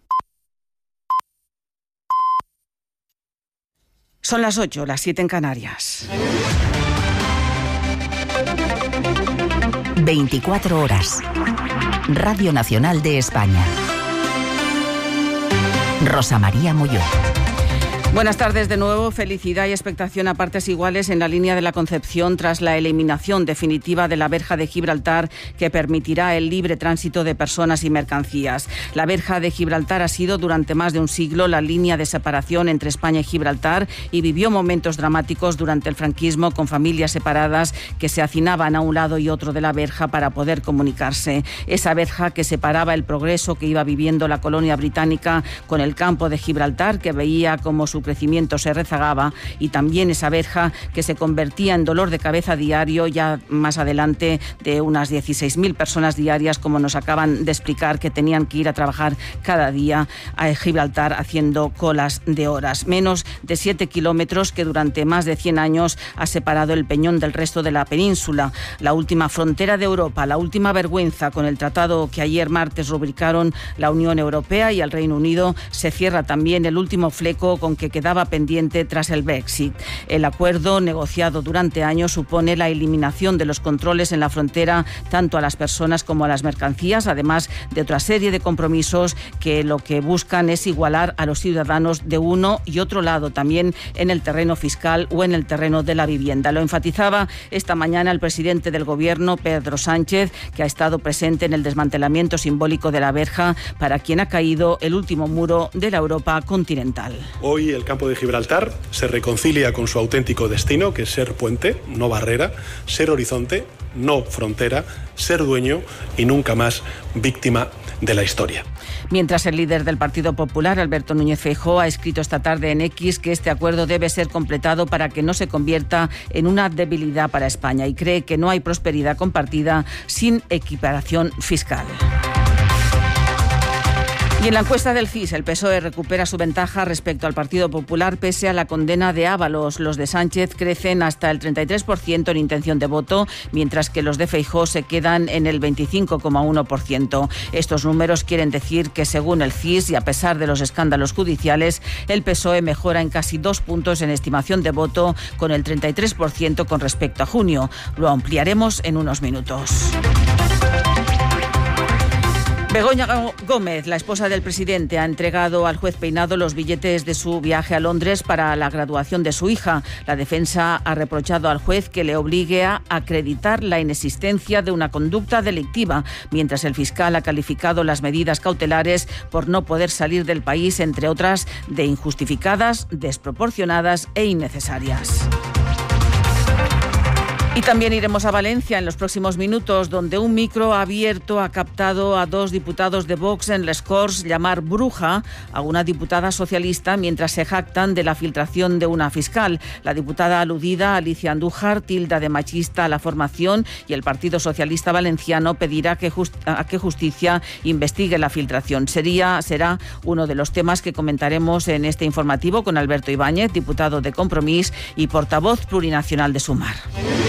Son las ocho, las siete en Canarias. veinticuatro horas. Radio Nacional de España. Rosa María Molló. Buenas tardes de nuevo. Felicidad y expectación a partes iguales en la línea de la Concepción tras la eliminación definitiva de la verja de Gibraltar, que permitirá el libre tránsito de personas y mercancías. La verja de Gibraltar ha sido durante más de un siglo la línea de separación entre España y Gibraltar y vivió momentos dramáticos durante el franquismo, con familias separadas que se hacinaban a un lado y otro de la verja para poder comunicarse. Esa verja que separaba el progreso que iba viviendo la colonia británica con el campo de Gibraltar, que veía como su crecimiento se rezagaba, y también esa verja que se convertía en dolor de cabeza diario, ya más adelante, de unas dieciséis mil personas diarias, como nos acaban de explicar, que tenían que ir a trabajar cada día a Gibraltar haciendo colas de horas. Menos de siete kilómetros que durante más de cien años ha separado el Peñón del resto de la península. La última frontera de Europa, la última vergüenza. Con el tratado que ayer martes rubricaron la Unión Europea y el Reino Unido, se cierra también el último fleco con que quedaba pendiente tras el Brexit. El acuerdo, negociado durante años, supone la eliminación de los controles en la frontera tanto a las personas como a las mercancías, además de otra serie de compromisos que lo que buscan es igualar a los ciudadanos de uno y otro lado, también en el terreno fiscal o en el terreno de la vivienda. Lo enfatizaba esta mañana el presidente del Gobierno, Pedro Sánchez, que ha estado presente en el desmantelamiento simbólico de la verja, para quien ha caído el último muro de la Europa continental. Hoy el campo de Gibraltar se reconcilia con su auténtico destino, que es ser puente, no barrera, ser horizonte, no frontera, ser dueño y nunca más víctima de la historia. Mientras el líder del Partido Popular, Alberto Núñez Feijóo, ha escrito esta tarde en X que este acuerdo debe ser completado para que no se convierta en una debilidad para España, y cree que no hay prosperidad compartida sin equiparación fiscal. Y en la encuesta del C I S, el P S O E recupera su ventaja respecto al Partido Popular pese a la condena de Ábalos. Los de Sánchez crecen hasta el treinta y tres por ciento en intención de voto, mientras que los de Feijóo se quedan en el veinticinco coma uno por ciento. Estos números quieren decir que, según el C I S, y a pesar de los escándalos judiciales, el P S O E mejora en casi dos puntos en estimación de voto, con el treinta y tres por ciento con respecto a junio. Lo ampliaremos en unos minutos. Begoña Gómez, la esposa del presidente, ha entregado al juez Peinado los billetes de su viaje a Londres para la graduación de su hija. La defensa ha reprochado al juez que le obligue a acreditar la inexistencia de una conducta delictiva, mientras el fiscal ha calificado las medidas cautelares por no poder salir del país, entre otras, de injustificadas, desproporcionadas e innecesarias. Y también iremos a Valencia en los próximos minutos, donde un micro abierto ha captado a dos diputados de Vox en Les Corts llamar bruja a una diputada socialista mientras se jactan de la filtración de una fiscal. La diputada aludida, Alicia Andújar, tilda de machista a la formación, y el Partido Socialista Valenciano pedirá que just- a que Justicia investigue la filtración. Sería, será uno de los temas que comentaremos en este informativo con Alberto Ibáñez, diputado de Compromís y portavoz plurinacional de Sumar.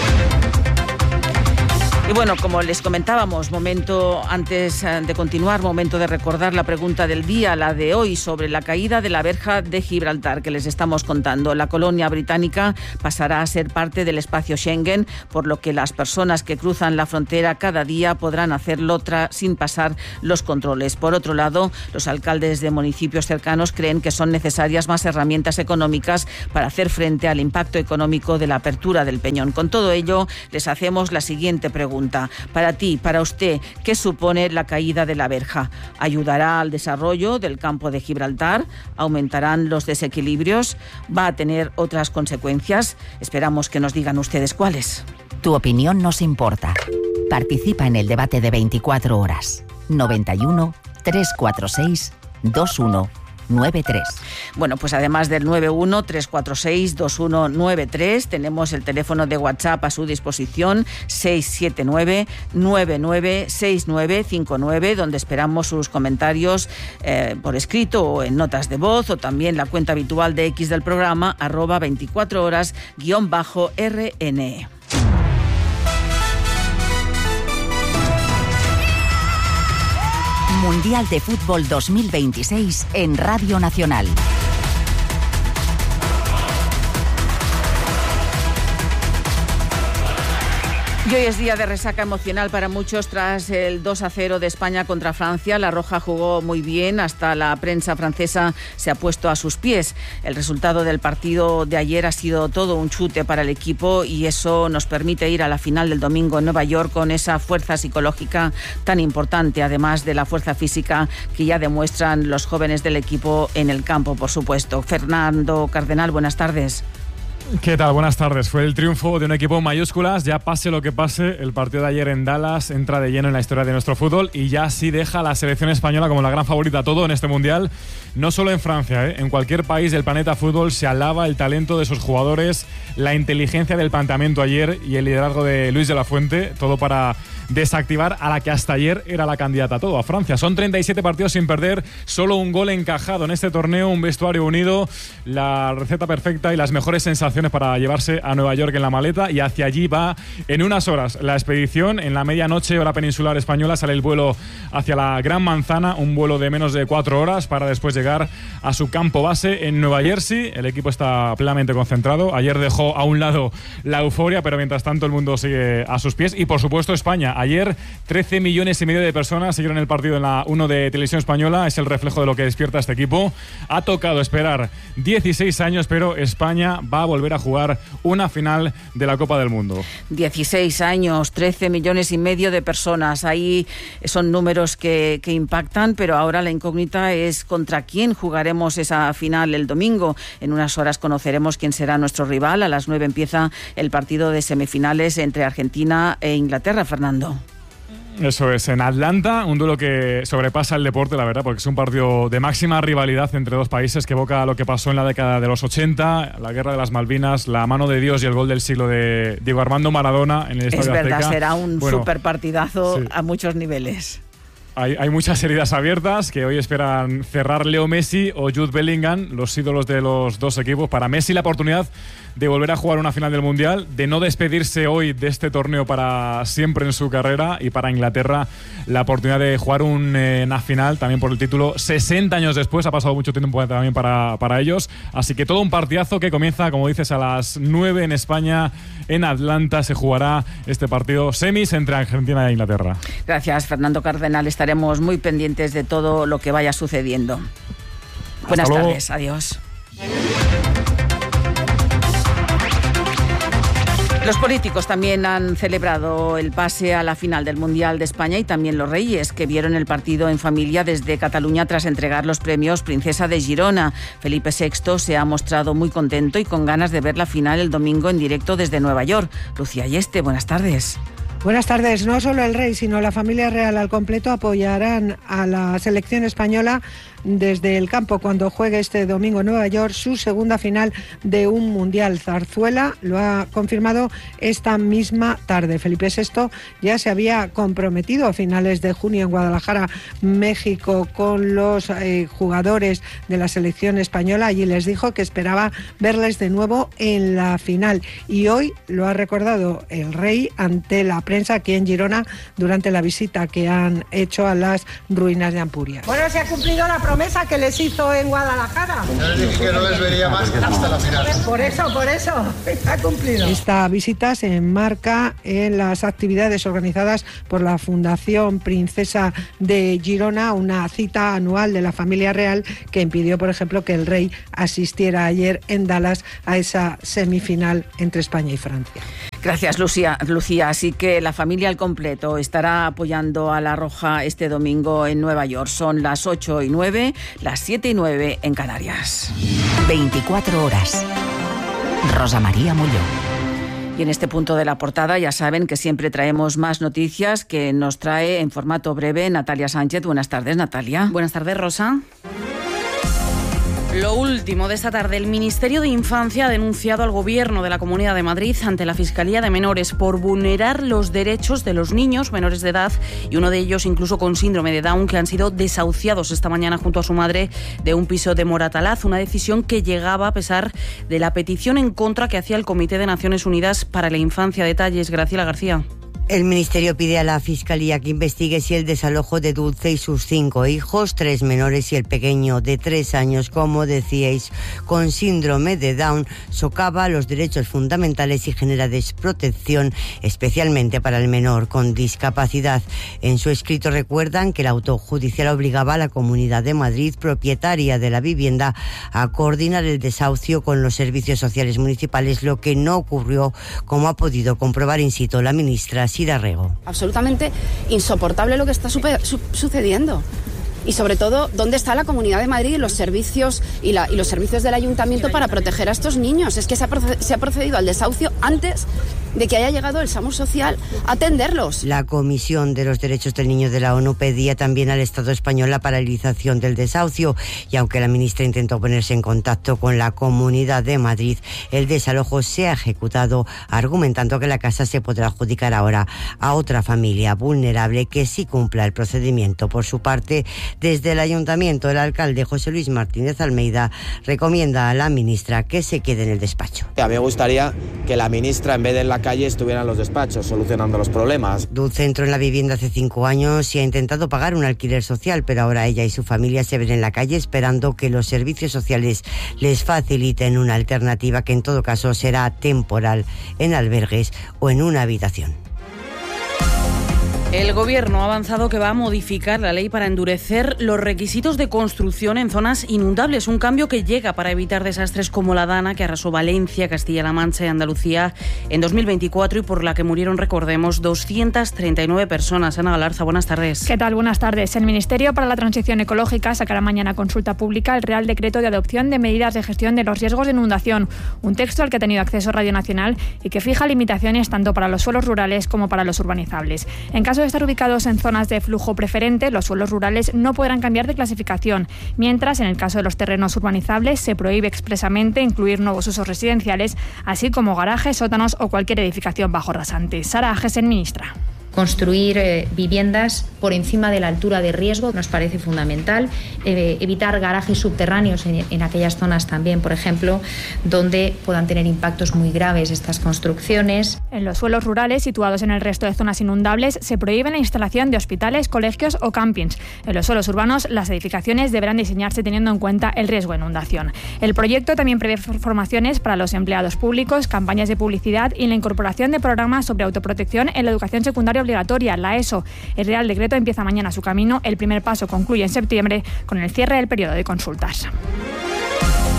Y bueno, como les comentábamos, momento antes de continuar, momento de recordar la pregunta del día, la de hoy, sobre la caída de la verja de Gibraltar que les estamos contando. La colonia británica pasará a ser parte del espacio Schengen, por lo que las personas que cruzan la frontera cada día podrán hacerlo tra- sin pasar los controles. Por otro lado, los alcaldes de municipios cercanos creen que son necesarias más herramientas económicas para hacer frente al impacto económico de la apertura del Peñón. Con todo ello, les hacemos la siguiente pregunta. Para ti, para usted, ¿qué supone la caída de la verja? ¿Ayudará al desarrollo del campo de Gibraltar? ¿Aumentarán los desequilibrios? ¿Va a tener otras consecuencias? Esperamos que nos digan ustedes cuáles. Tu opinión nos importa. Participa en el debate de veinticuatro horas. noventa y uno, trescientos cuarenta y seis, veintiuno noventa y tres. Bueno, pues además del nueve uno, tres cuatro seis, dos uno nueve tres, tenemos el teléfono de WhatsApp a su disposición, seis siete nueve, nueve nueve seis nueve cinco nueve, donde esperamos sus comentarios eh, por escrito o en notas de voz, o también la cuenta habitual de X del programa, arroba veinticuatro horas guión bajo R N. Mundial de Fútbol dos mil veintiséis en Radio Nacional. Y hoy es día de resaca emocional para muchos tras el dos a cero de España contra Francia. La Roja jugó muy bien, hasta la prensa francesa se ha puesto a sus pies. El resultado del partido de ayer ha sido todo un chute para el equipo, y eso nos permite ir a la final del domingo en Nueva York con esa fuerza psicológica tan importante, además de la fuerza física que ya demuestran los jóvenes del equipo en el campo, por supuesto. Fernando Cardenal, buenas tardes. ¿Qué tal? Buenas tardes. Fue el triunfo de un equipo en mayúsculas. Ya pase lo que pase, el partido de ayer en Dallas entra de lleno en la historia de nuestro fútbol, y ya sí deja a la selección española como la gran favorita a todo en este Mundial. No solo en Francia, ¿eh? En cualquier país del planeta fútbol se alaba el talento de sus jugadores, la inteligencia del planteamiento ayer y el liderazgo de Luis de la Fuente, todo para desactivar a la que hasta ayer era la candidata a todo, a Francia. Son treinta y siete partidos sin perder, solo un gol encajado en este torneo, un vestuario unido, la receta perfecta y las mejores sensaciones para llevarse a Nueva York en la maleta, y hacia allí va en unas horas la expedición. En la medianoche, hora peninsular española, sale el vuelo hacia la Gran Manzana, un vuelo de menos de cuatro horas para después llegar a su campo base en Nueva Jersey. El equipo está plenamente concentrado. Ayer dejó a un lado la euforia, pero mientras tanto el mundo sigue a sus pies, y por supuesto España. Ayer trece millones y medio de personas siguieron el partido en la uno de Televisión Española. Es el reflejo de lo que despierta este equipo. Ha tocado esperar dieciséis años, pero España va a volver a jugar una final de la Copa del Mundo. dieciséis años, trece millones y medio de personas. Ahí son números que, que impactan, pero ahora la incógnita es contra quién jugaremos esa final el domingo. En unas horas conoceremos quién será nuestro rival. A las nueve empieza el partido de semifinales entre Argentina e Inglaterra, Fernando. Eso es, en Atlanta, un duelo que sobrepasa el deporte, la verdad, porque es un partido de máxima rivalidad entre dos países que evoca lo que pasó en la década de los ochenta, la guerra de las Malvinas, la mano de Dios y el gol del siglo de Diego Armando Maradona en el Estadio Azteca. Es verdad, será un bueno, súper partidazo sí. a muchos niveles. Hay, hay muchas heridas abiertas que hoy esperan cerrar Leo Messi o Jude Bellingham, los ídolos de los dos equipos. Para Messi la oportunidad de volver a jugar una final del Mundial, de no despedirse hoy de este torneo para siempre en su carrera, y para Inglaterra la oportunidad de jugar un, eh, una final también por el título sesenta años después. Ha pasado mucho tiempo también para, para ellos, así que todo un partidazo que comienza, como dices, a las nueve en España. En Atlanta se jugará este partido semis entre Argentina e Inglaterra. Gracias, Fernando Cardenal. Estaremos muy pendientes de todo lo que vaya sucediendo. Buenas tardes, adiós. Los políticos también han celebrado el pase a la final del Mundial de España y también los reyes, que vieron el partido en familia desde Cataluña tras entregar los premios Princesa de Girona. Felipe sexto se ha mostrado muy contento y con ganas de ver la final el domingo en directo desde Nueva York. Lucía Yeste, buenas tardes. Buenas tardes. No solo el rey, sino la familia real al completo apoyarán a la selección española desde el campo cuando juegue este domingo en Nueva York su segunda final de un Mundial. Zarzuela lo ha confirmado esta misma tarde. Felipe sexto ya se había comprometido a finales de junio en Guadalajara, México, con los eh, jugadores de la selección española. Allí les dijo que esperaba verles de nuevo en la final. Y hoy lo ha recordado el rey ante la prensa aquí en Girona durante la visita que han hecho a las ruinas de Ampurias. Bueno, se ha cumplido la promesa que les hizo en Guadalajara. Yo les dije que no les vería más hasta la final. Por eso, por eso, ha cumplido. Esta visita se enmarca en las actividades organizadas por la Fundación Princesa de Girona, una cita anual de la familia real que impidió, por ejemplo, que el rey asistiera ayer en Dallas a esa semifinal entre España y Francia. Gracias, Lucía. Lucía. Así que la familia al completo estará apoyando a la Roja este domingo en Nueva York. Son las ocho y nueve, las siete y nueve en Canarias. veinticuatro horas. Rosa María Molló. Y en este punto de la portada ya saben que siempre traemos más noticias que nos trae en formato breve Natalia Sánchez. Buenas tardes, Natalia. Buenas tardes, Rosa. Lo último de esta tarde, el Ministerio de Infancia ha denunciado al Gobierno de la Comunidad de Madrid ante la Fiscalía de Menores por vulnerar los derechos de los niños menores de edad y uno de ellos incluso con síndrome de Down que han sido desahuciados esta mañana junto a su madre de un piso de Moratalaz, una decisión que llegaba a pesar de la petición en contra que hacía el Comité de Naciones Unidas para la Infancia. Detalles, Graciela García. El Ministerio pide a la Fiscalía que investigue si el desalojo de Dulce y sus cinco hijos, tres menores y el pequeño de tres años, como decíais, con síndrome de Down, socava los derechos fundamentales y genera desprotección, especialmente para el menor con discapacidad. En su escrito recuerdan que el auto judicial obligaba a la Comunidad de Madrid, propietaria de la vivienda, a coordinar el desahucio con los servicios sociales municipales, lo que no ocurrió, como ha podido comprobar in situ la ministra Rego. Absolutamente insoportable lo que está super, su, sucediendo. Y sobre todo, ¿dónde está la Comunidad de Madrid y los servicios y, la, y los servicios del Ayuntamiento para proteger a estos niños? Es que se ha, proced, se ha procedido al desahucio antes de que haya llegado el SAMUR Social a atenderlos. La Comisión de los Derechos del Niño de la ONU pedía también al Estado español la paralización del desahucio y aunque la ministra intentó ponerse en contacto con la Comunidad de Madrid, el desalojo se ha ejecutado argumentando que la casa se podrá adjudicar ahora a otra familia vulnerable que sí cumpla el procedimiento. Por su parte, desde el Ayuntamiento, el alcalde José Luis Martínez Almeida recomienda a la ministra que se quede en el despacho. A mí me gustaría que la ministra, en vez de en la calle, estuviera en los despachos solucionando los problemas. Dulce entró en la vivienda hace cinco años y ha intentado pagar un alquiler social, pero ahora ella y su familia se ven en la calle esperando que los servicios sociales les faciliten una alternativa que en todo caso será temporal en albergues o en una habitación. El Gobierno ha avanzado que va a modificar la ley para endurecer los requisitos de construcción en zonas inundables, un cambio que llega para evitar desastres como la Dana, que arrasó Valencia, Castilla-La Mancha y Andalucía en dos mil veinticuatro y por la que murieron, recordemos, doscientas treinta y nueve personas. Ana Galarza, buenas tardes. ¿Qué tal? Buenas tardes. El Ministerio para la Transición Ecológica sacará mañana a consulta pública el Real Decreto de Adopción de Medidas de Gestión de los Riesgos de Inundación, un texto al que ha tenido acceso Radio Nacional y que fija limitaciones tanto para los suelos rurales como para los urbanizables. En caso de estar ubicados en zonas de flujo preferente, los suelos rurales no podrán cambiar de clasificación, mientras en el caso de los terrenos urbanizables se prohíbe expresamente incluir nuevos usos residenciales, así como garajes, sótanos o cualquier edificación bajo rasante. Sara Agesen, ministra. Construir eh, viviendas por encima de la altura de riesgo nos parece fundamental. Eh, evitar garajes subterráneos en, en aquellas zonas también, por ejemplo, donde puedan tener impactos muy graves estas construcciones. En los suelos rurales situados en el resto de zonas inundables se prohíbe la instalación de hospitales, colegios o campings. En los suelos urbanos las edificaciones deberán diseñarse teniendo en cuenta el riesgo de inundación. El proyecto también prevé formaciones para los empleados públicos, campañas de publicidad y la incorporación de programas sobre autoprotección en la educación secundaria obligatoria, la ESO. El Real Decreto empieza mañana su camino. El primer paso concluye en septiembre con el cierre del periodo de consultas.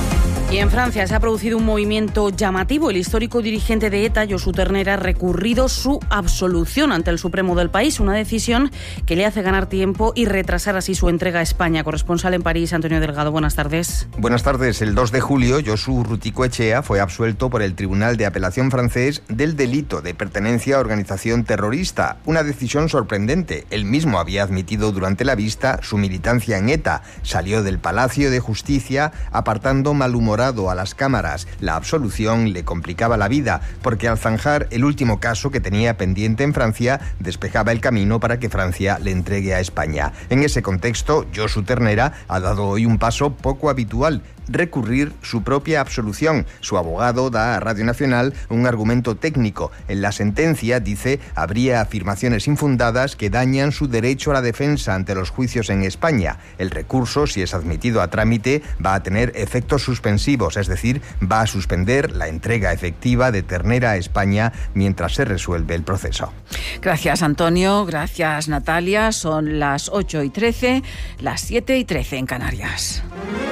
Y en Francia se ha producido un movimiento llamativo. El histórico dirigente de ETA, Josu Ternera, ha recurrido su absolución ante el Supremo del país, una decisión que le hace ganar tiempo y retrasar así su entrega a España. Corresponsal en París, Antonio Delgado, buenas tardes. Buenas tardes. El dos de julio, Josu Ruticoechea fue absuelto por el Tribunal de Apelación francés del delito de pertenencia a organización terrorista. Una decisión sorprendente. Él mismo había admitido durante la vista su militancia en ETA. Salió del Palacio de Justicia apartando malhumorado a las cámaras. La absolución le complicaba la vida, porque al zanjar el último caso que tenía pendiente en Francia, despejaba el camino para que Francia le entregue a España. En ese contexto, Josu Ternera ha dado hoy un paso poco habitual: recurrir su propia absolución. Su abogado da a Radio Nacional un argumento técnico. En la sentencia, dice, habría afirmaciones infundadas que dañan su derecho a la defensa ante los juicios en España. El recurso, si es admitido a trámite, va a tener efectos suspensivos, es decir, va a suspender la entrega efectiva de Ternera a España mientras se resuelve el proceso. Gracias, Antonio. Gracias, Natalia. Son las ocho y trece, las siete y trece en Canarias.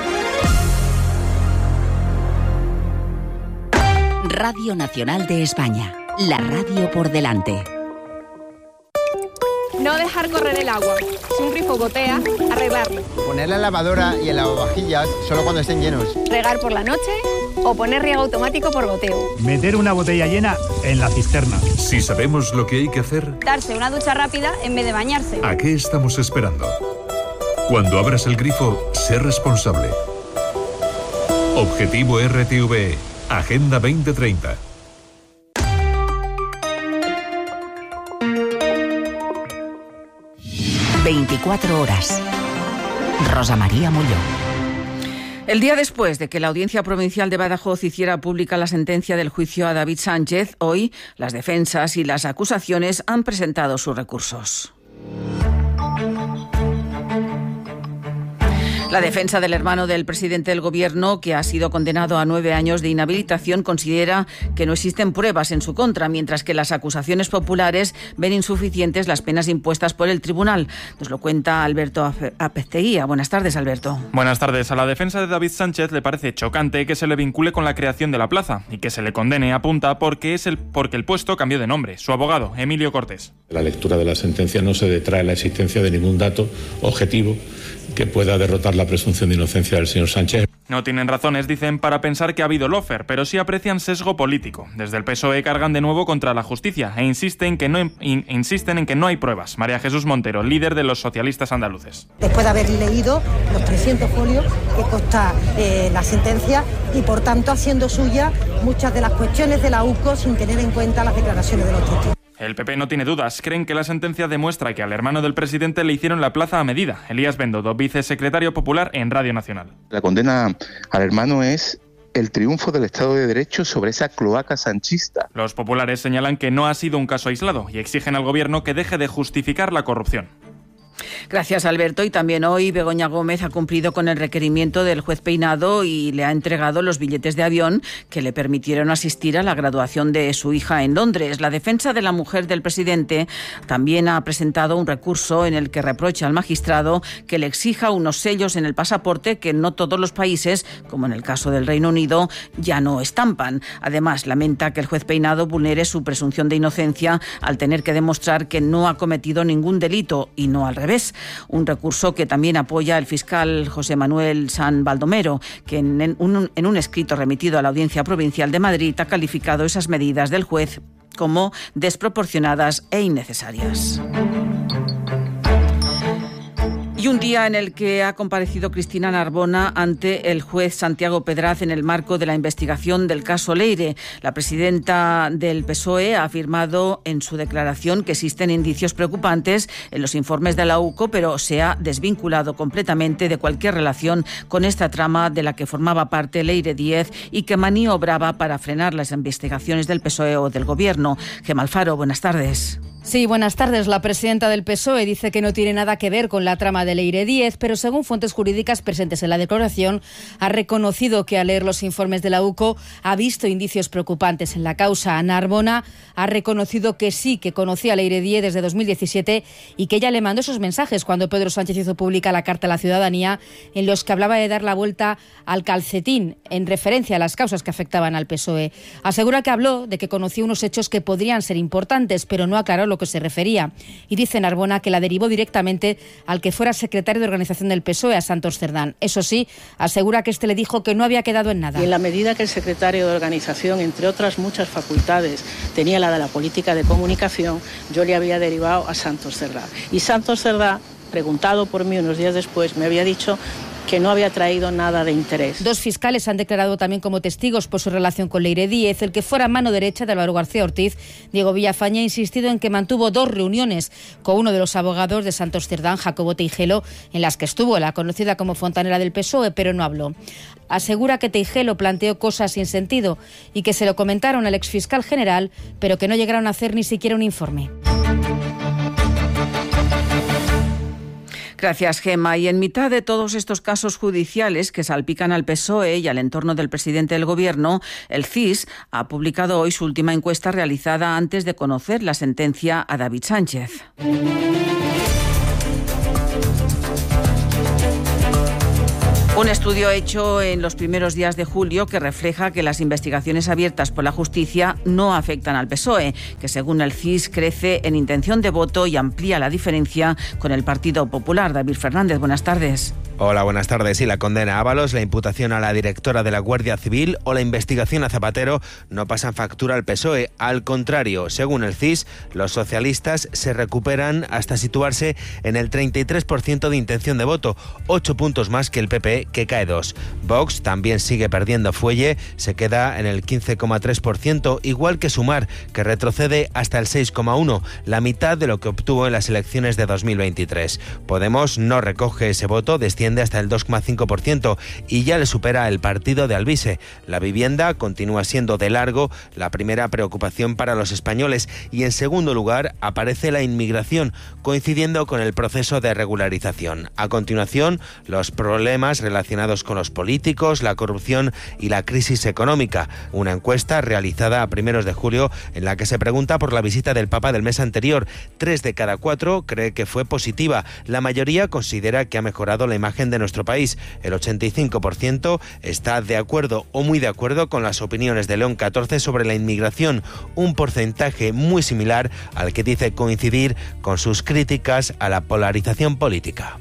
Radio Nacional de España, la radio por delante. No dejar correr el agua. Si un grifo gotea, arreglarlo. Poner la lavadora y el lavavajillas solo cuando estén llenos. Regar por la noche o poner riego automático por goteo. Meter una botella llena en la cisterna. Si sabemos lo que hay que hacer, Darse una ducha rápida en vez de bañarse. ¿a qué estamos esperando? Cuando abras el grifo, sé responsable. Objetivo R T V E. Agenda veinte treinta. veinticuatro horas. Rosa María Mulló. El día después de que la Audiencia Provincial de Badajoz hiciera pública la sentencia del juicio a David Sánchez, hoy las defensas y las acusaciones han presentado sus recursos. La defensa del hermano del presidente del Gobierno, que ha sido condenado a nueve años de inhabilitación, considera que no existen pruebas en su contra, mientras que las acusaciones populares ven insuficientes las penas impuestas por el tribunal. Nos lo cuenta Alberto Apezteguía. Buenas tardes, Alberto. Buenas tardes. A la defensa de David Sánchez le parece chocante que se le vincule con la creación de la plaza y que se le condene, apunta, porque, es el, porque el puesto cambió de nombre. Su abogado, Emilio Cortés. La lectura de la sentencia no se detrae la existencia de ningún dato objetivo que pueda derrotar la presunción de inocencia del señor Sánchez. No tienen razones, dicen, para pensar que ha habido lofer, pero sí aprecian sesgo político. Desde el P S O E cargan de nuevo contra la justicia e insisten, que no, in, insisten en que no hay pruebas. María Jesús Montero, líder de los socialistas andaluces. Después de haber leído los trescientos folios que consta eh, la sentencia y, por tanto, haciendo suya muchas de las cuestiones de la U C O sin tener en cuenta las declaraciones de los testigos. El P P no tiene dudas. Creen que la sentencia demuestra que al hermano del presidente le hicieron la plaza a medida. Elías Bendodo, vicesecretario popular en Radio Nacional. La condena al hermano es el triunfo del Estado de Derecho sobre esa cloaca sanchista. Los populares señalan que no ha sido un caso aislado y exigen al gobierno que deje de justificar la corrupción. Gracias, Alberto. Y también hoy Begoña Gómez ha cumplido con el requerimiento del juez Peinado y le ha entregado los billetes de avión que le permitieron asistir a la graduación de su hija en Londres. La defensa de la mujer del presidente también ha presentado un recurso en el que reprocha al magistrado que le exija unos sellos en el pasaporte que no todos los países, como en el caso del Reino Unido, ya no estampan. Además, lamenta que el juez Peinado vulnere su presunción de inocencia al tener que demostrar que no ha cometido ningún delito y no al revés. Un recurso que también apoya el fiscal José Manuel San Baldomero, que en un, en un escrito remitido a la Audiencia Provincial de Madrid ha calificado esas medidas del juez como desproporcionadas e innecesarias. Y un día en el que ha comparecido Cristina Narbona ante el juez Santiago Pedraz en el marco de la investigación del caso Leire. La presidenta del P S O E ha afirmado en su declaración que existen indicios preocupantes en los informes de la U C O, pero se ha desvinculado completamente de cualquier relación con esta trama de la que formaba parte Leire Díez y que maniobraba para frenar las investigaciones del P S O E o del Gobierno. Gemma Alfaro, buenas tardes. Sí, buenas tardes. La presidenta del P S O E dice que no tiene nada que ver con la trama de Leire Díez, pero según fuentes jurídicas presentes en la declaración, ha reconocido que al leer los informes de la U C O ha visto indicios preocupantes en la causa. Ana Arbona ha reconocido que sí, que conocía a Leire Díez desde dos mil diecisiete y que ella le mandó esos mensajes cuando Pedro Sánchez hizo pública la Carta a la Ciudadanía en los que hablaba de dar la vuelta al calcetín en referencia a las causas que afectaban al P S O E. Asegura que habló de que conocía unos hechos que podrían ser importantes, pero no aclaró lo que se refería. Y dice Narbona que la derivó directamente al que fuera secretario de organización del P S O E, a Santos Cerdán. Eso sí, asegura que este le dijo que no había quedado en nada. Y en la medida que el secretario de organización, entre otras muchas facultades, tenía la de la política de comunicación, yo le había derivado a Santos Cerdán. Y Santos Cerdán, preguntado por mí unos días después, me había dicho que no había traído nada de interés. Dos fiscales han declarado también como testigos por su relación con Leire Díez. El que fuera mano derecha de Álvaro García Ortiz, Diego Villafañe, ha insistido en que mantuvo dos reuniones con uno de los abogados de Santos Cerdán, Jacobo Teijelo, en las que estuvo la conocida como fontanera del P S O E, pero no habló. Asegura que Teijelo planteó cosas sin sentido y que se lo comentaron al exfiscal general, pero que no llegaron a hacer ni siquiera un informe. Gracias, Gemma. Y en mitad de todos estos casos judiciales que salpican al P S O E y al entorno del presidente del Gobierno, el C I S ha publicado hoy su última encuesta realizada antes de conocer la sentencia a David Sánchez. Un estudio hecho en los primeros días de julio que refleja que las investigaciones abiertas por la justicia no afectan al P S O E, que según el C I S crece en intención de voto y amplía la diferencia con el Partido Popular. David Fernández, buenas tardes. Hola, buenas tardes. Sí, la condena a Ábalos, la imputación a la directora de la Guardia Civil o la investigación a Zapatero no pasan factura al P S O E. Al contrario, según el C I S, los socialistas se recuperan hasta situarse en el treinta y tres por ciento de intención de voto, ocho puntos más que el P P, que cae dos. Vox también sigue perdiendo fuelle, se queda en el quince coma tres por ciento, igual que Sumar, que retrocede hasta el seis coma uno por ciento, la mitad de lo que obtuvo en las elecciones de dos mil veintitrés. Podemos no recoge ese voto, desciende hasta el dos coma cinco por ciento y ya le supera el partido de Alvise. La vivienda continúa siendo de largo la primera preocupación para los españoles y en segundo lugar aparece la inmigración, coincidiendo con el proceso de regularización. A continuación, los problemas relacionados con los políticos, la corrupción y la crisis económica. Una encuesta realizada a primeros de julio en la que se pregunta por la visita del Papa del mes anterior. Tres de cada cuatro cree que fue positiva. La mayoría considera que ha mejorado la imagen de nuestro país. El ochenta y cinco por ciento está de acuerdo o muy de acuerdo con las opiniones de León catorce sobre la inmigración, un porcentaje muy similar al que dice coincidir con sus críticas a la polarización política.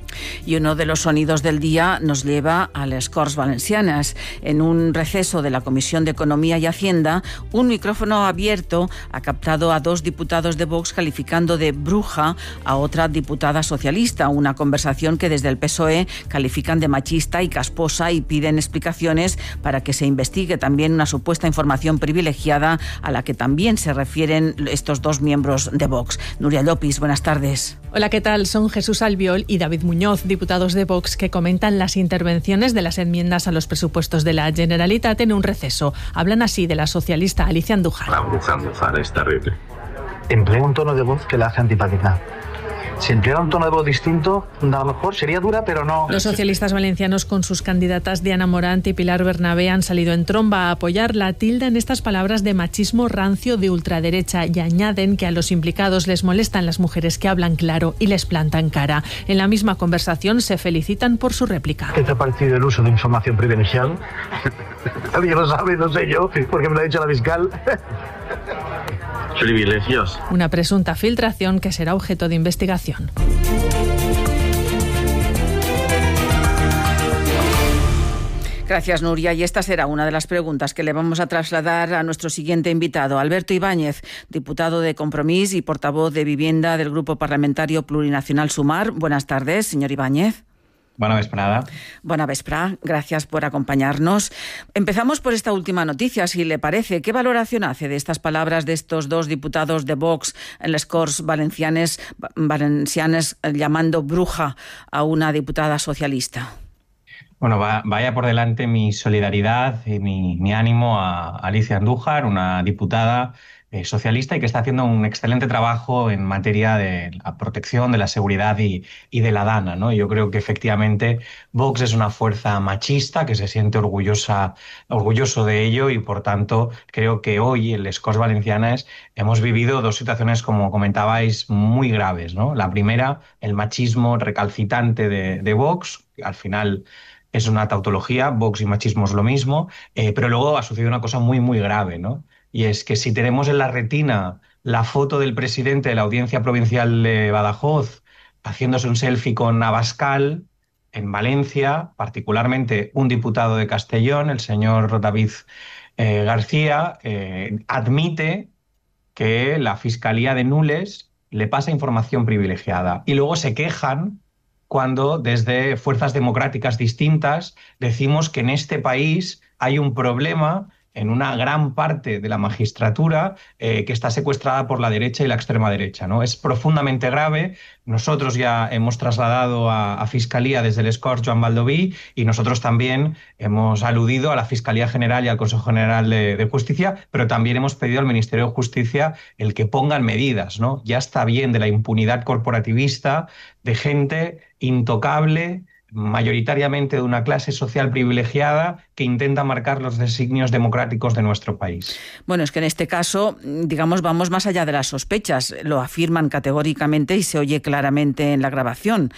Y uno de los sonidos del día nos lleva a las Corts Valencianas. En un receso de la Comisión de Economía y Hacienda, un micrófono abierto ha captado a dos diputados de Vox calificando de bruja a otra diputada socialista. Una conversación que desde el P S O E califican de machista y casposa y piden explicaciones para que se investigue también una supuesta información privilegiada a la que también se refieren estos dos miembros de Vox. Nuria Llopis, buenas tardes. Hola, ¿qué tal? Son Jesús Albiol y David Muñoz, diputados de Vox, que comentan las intervenciones de las enmiendas a los presupuestos de la Generalitat en un receso. Hablan así de la socialista Alicia Andújar. La bruja Andújar es terrible. Emplea un tono de voz que la hace antipática. Si emplea un tono de voz distinto, a lo mejor sería dura, pero no. Los socialistas valencianos, con sus candidatas Diana Morant y Pilar Bernabé, han salido en tromba a apoyar la tilda en estas palabras de machismo rancio de ultraderecha y añaden que a los implicados les molestan las mujeres que hablan claro y les plantan cara. En la misma conversación se felicitan por su réplica. ¿Qué te ha parecido el uso de información privilegiada? Nadie lo sabe, no sé yo, porque me lo ha dicho la fiscal. Privilegios. Una presunta filtración que será objeto de investigación. Gracias, Nuria. Y esta será una de las preguntas que le vamos a trasladar a nuestro siguiente invitado, Alberto Ibáñez, diputado de Compromís y portavoz de Vivienda del Grupo Parlamentario Plurinacional Sumar. Buenas tardes, señor Ibáñez. Bona vesprada. Bona vesprada, gracias por acompañarnos. Empezamos por esta última noticia, si le parece. ¿Qué valoración hace de estas palabras de estos dos diputados de Vox en las Corts Valencianes, valencianes llamando bruja a una diputada socialista? Bueno, va, vaya por delante mi solidaridad y mi, mi ánimo a Alicia Andújar, una diputada eh, socialista y que está haciendo un excelente trabajo en materia de la protección, de la seguridad y, y de la dana, ¿no? Yo creo que efectivamente Vox es una fuerza machista que se siente orgullosa, orgulloso de ello y por tanto creo que hoy en les Corts Valencianes hemos vivido dos situaciones, como comentabais, muy graves, ¿no? La primera, el machismo recalcitrante de, de Vox, que al final es una tautología, Vox y machismo es lo mismo, eh, pero luego ha sucedido una cosa muy, muy grave, ¿no? Y es que si tenemos en la retina la foto del presidente de la Audiencia Provincial de Badajoz haciéndose un selfie con Abascal en Valencia, particularmente un diputado de Castellón, el señor David eh, García, eh, admite que la Fiscalía de Nules le pasa información privilegiada. Y luego se quejan cuando desde fuerzas democráticas distintas decimos que en este país hay un problema en una gran parte de la magistratura eh, que está secuestrada por la derecha y la extrema derecha, ¿no? Es profundamente grave. Nosotros ya hemos trasladado a, a Fiscalía desde el Corts Joan Baldoví y nosotros también hemos aludido a la Fiscalía General y al Consejo General de, de Justicia, pero también hemos pedido al Ministerio de Justicia el que pongan medidas, ¿no? Ya está bien de la impunidad corporativista de gente intocable, mayoritariamente de una clase social privilegiada que intenta marcar los designios democráticos de nuestro país. Bueno, es que en este caso, digamos, vamos más allá de las sospechas. Lo afirman categóricamente y se oye claramente en la grabación.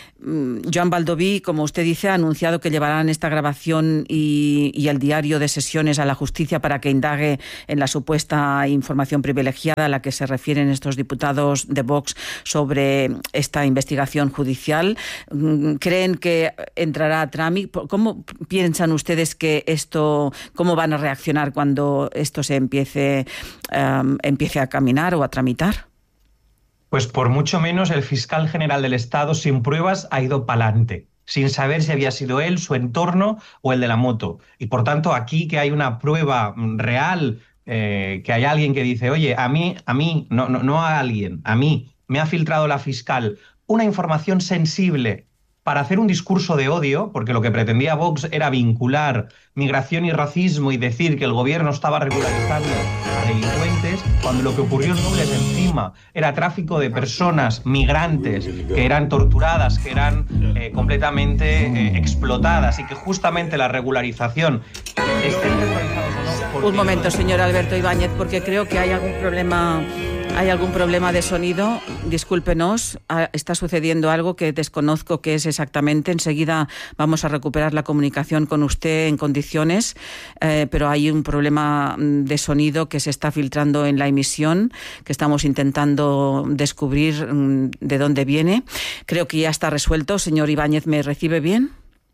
Joan Baldoví, como usted dice, ha anunciado que llevarán esta grabación y, y el diario de sesiones a la justicia para que indague en la supuesta información privilegiada a la que se refieren estos diputados de Vox sobre esta investigación judicial. ¿Creen que entrará a trámite? ¿Cómo piensan ustedes que esto, cómo van a reaccionar cuando esto se empiece, um, empiece a caminar o a tramitar? Pues por mucho menos el fiscal general del Estado, sin pruebas, ha ido pa'lante, sin saber si había sido él, su entorno o el de la moto. Y por tanto, aquí que hay una prueba real, eh, que hay alguien que dice, oye, a mí, a mí, no, no, no a alguien, a mí, me ha filtrado la fiscal una información sensible para hacer un discurso de odio, porque lo que pretendía Vox era vincular migración y racismo y decir que el gobierno estaba regularizando a delincuentes, cuando lo que ocurrió en Nules encima era tráfico de personas migrantes que eran torturadas, que eran eh, completamente eh, explotadas, y que justamente la regularización, estén regularizados o no... Un momento, señor Alberto Ibáñez, porque creo que hay algún problema... Hay algún problema de sonido, discúlpenos, está sucediendo algo que desconozco qué es exactamente. Enseguida vamos a recuperar la comunicación con usted en condiciones, eh, pero hay un problema de sonido que se está filtrando en la emisión, que estamos intentando descubrir de dónde viene. Creo que ya está resuelto. Señor Ibáñez, ¿me recibe bien?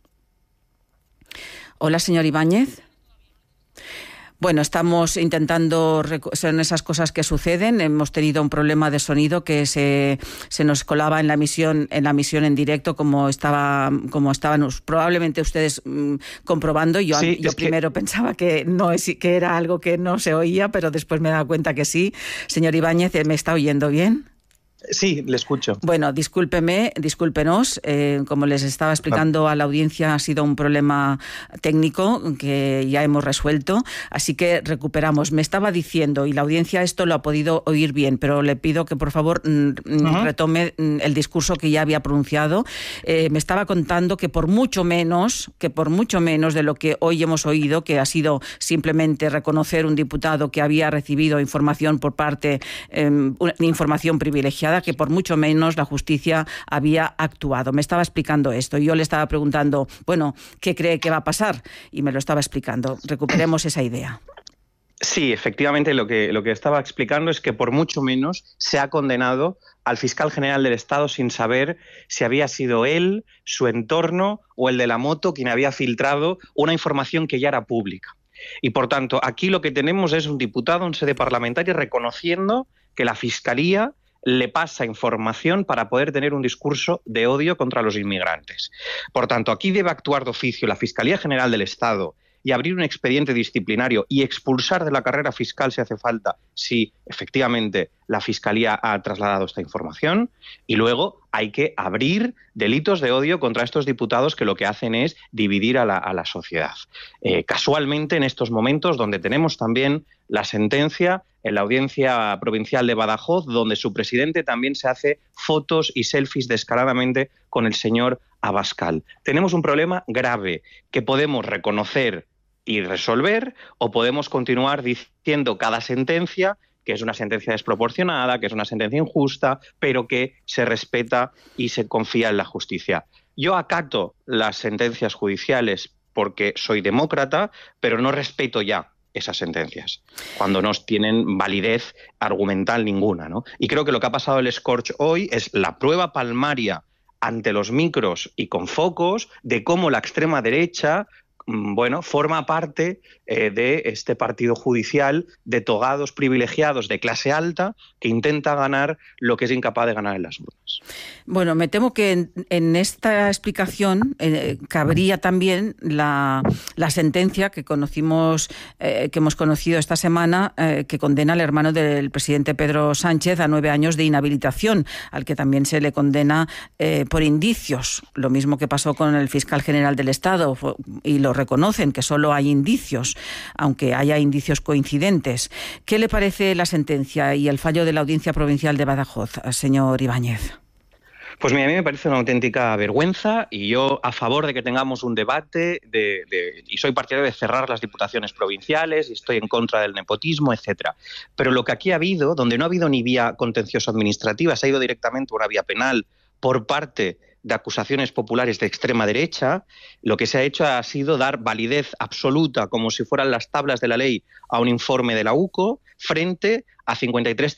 Hola, señor Ibáñez. Bueno, estamos intentando, son esas cosas que suceden. Hemos tenido un problema de sonido que se, se nos colaba en la emisión, en la emisión en directo, como estaba, como estaban probablemente ustedes mmm, comprobando. Yo, sí, yo primero que... pensaba que no es, que era algo que no se oía, pero después me he dado cuenta que sí. Señor Ibáñez, ¿me está oyendo bien? Sí, le escucho. Bueno, discúlpeme, discúlpenos. Eh, como les estaba explicando a la audiencia, ha sido un problema técnico que ya hemos resuelto, así que recuperamos. Me estaba diciendo, y la audiencia esto lo ha podido oír bien, pero le pido que por favor uh-huh. retome el discurso que ya había pronunciado. Eh, me estaba contando que por mucho menos, que por mucho menos de lo que hoy hemos oído, que ha sido simplemente reconocer un diputado que había recibido información por parte, eh, una información privilegiada, que por mucho menos la justicia había actuado. Me estaba explicando esto y yo le estaba preguntando, bueno, ¿qué cree que va a pasar? Y me lo estaba explicando. Recuperemos esa idea. Sí, efectivamente lo que, lo que estaba explicando es que por mucho menos se ha condenado al fiscal general del Estado sin saber si había sido él, su entorno o el de la moto quien había filtrado una información que ya era pública. Y por tanto, aquí lo que tenemos es un diputado en sede parlamentaria reconociendo que la Fiscalía le pasa información para poder tener un discurso de odio contra los inmigrantes. Por tanto, aquí debe actuar de oficio la Fiscalía General del Estado y abrir un expediente disciplinario y expulsar de la carrera fiscal si hace falta, si efectivamente la Fiscalía ha trasladado esta información. Y luego hay que abrir delitos de odio contra estos diputados que lo que hacen es dividir a la, a la sociedad. Eh, casualmente, en estos momentos donde tenemos también la sentencia en la Audiencia Provincial de Badajoz, donde su presidente también se hace fotos y selfies descaradamente con el señor Abascal. Tenemos un problema grave que podemos reconocer y resolver, o podemos continuar diciendo cada sentencia que es una sentencia desproporcionada, que es una sentencia injusta, pero que se respeta y se confía en la justicia. Yo acato las sentencias judiciales porque soy demócrata, pero no respeto ya esas sentencias, cuando no tienen validez argumental ninguna, ¿no? Y creo que lo que ha pasado el Scorch hoy es la prueba palmaria ante los micros y con focos de cómo la extrema derecha, bueno, forma parte eh, de este partido judicial de togados privilegiados de clase alta que intenta ganar lo que es incapaz de ganar en las urnas. Bueno, me temo que en, en esta explicación eh, cabría también la, la sentencia que conocimos, eh, que hemos conocido esta semana, eh, que condena al hermano del presidente Pedro Sánchez a nueve años de inhabilitación, al que también se le condena eh, por indicios, lo mismo que pasó con el fiscal general del Estado, y lo reconocen, que solo hay indicios, aunque haya indicios coincidentes. ¿Qué le parece la sentencia y el fallo de la Audiencia Provincial de Badajoz, señor Ibáñez? Pues mira, a mí me parece una auténtica vergüenza, y yo a favor de que tengamos un debate de, de, y soy partidario de cerrar las diputaciones provinciales, y estoy en contra del nepotismo, etcétera. Pero lo que aquí ha habido, donde no ha habido ni vía contencioso administrativa, se ha ido directamente a una vía penal por parte de acusaciones populares de extrema derecha, lo que se ha hecho ha sido dar validez absoluta, como si fueran las tablas de la ley, a un informe de la U C O frente a cincuenta y tres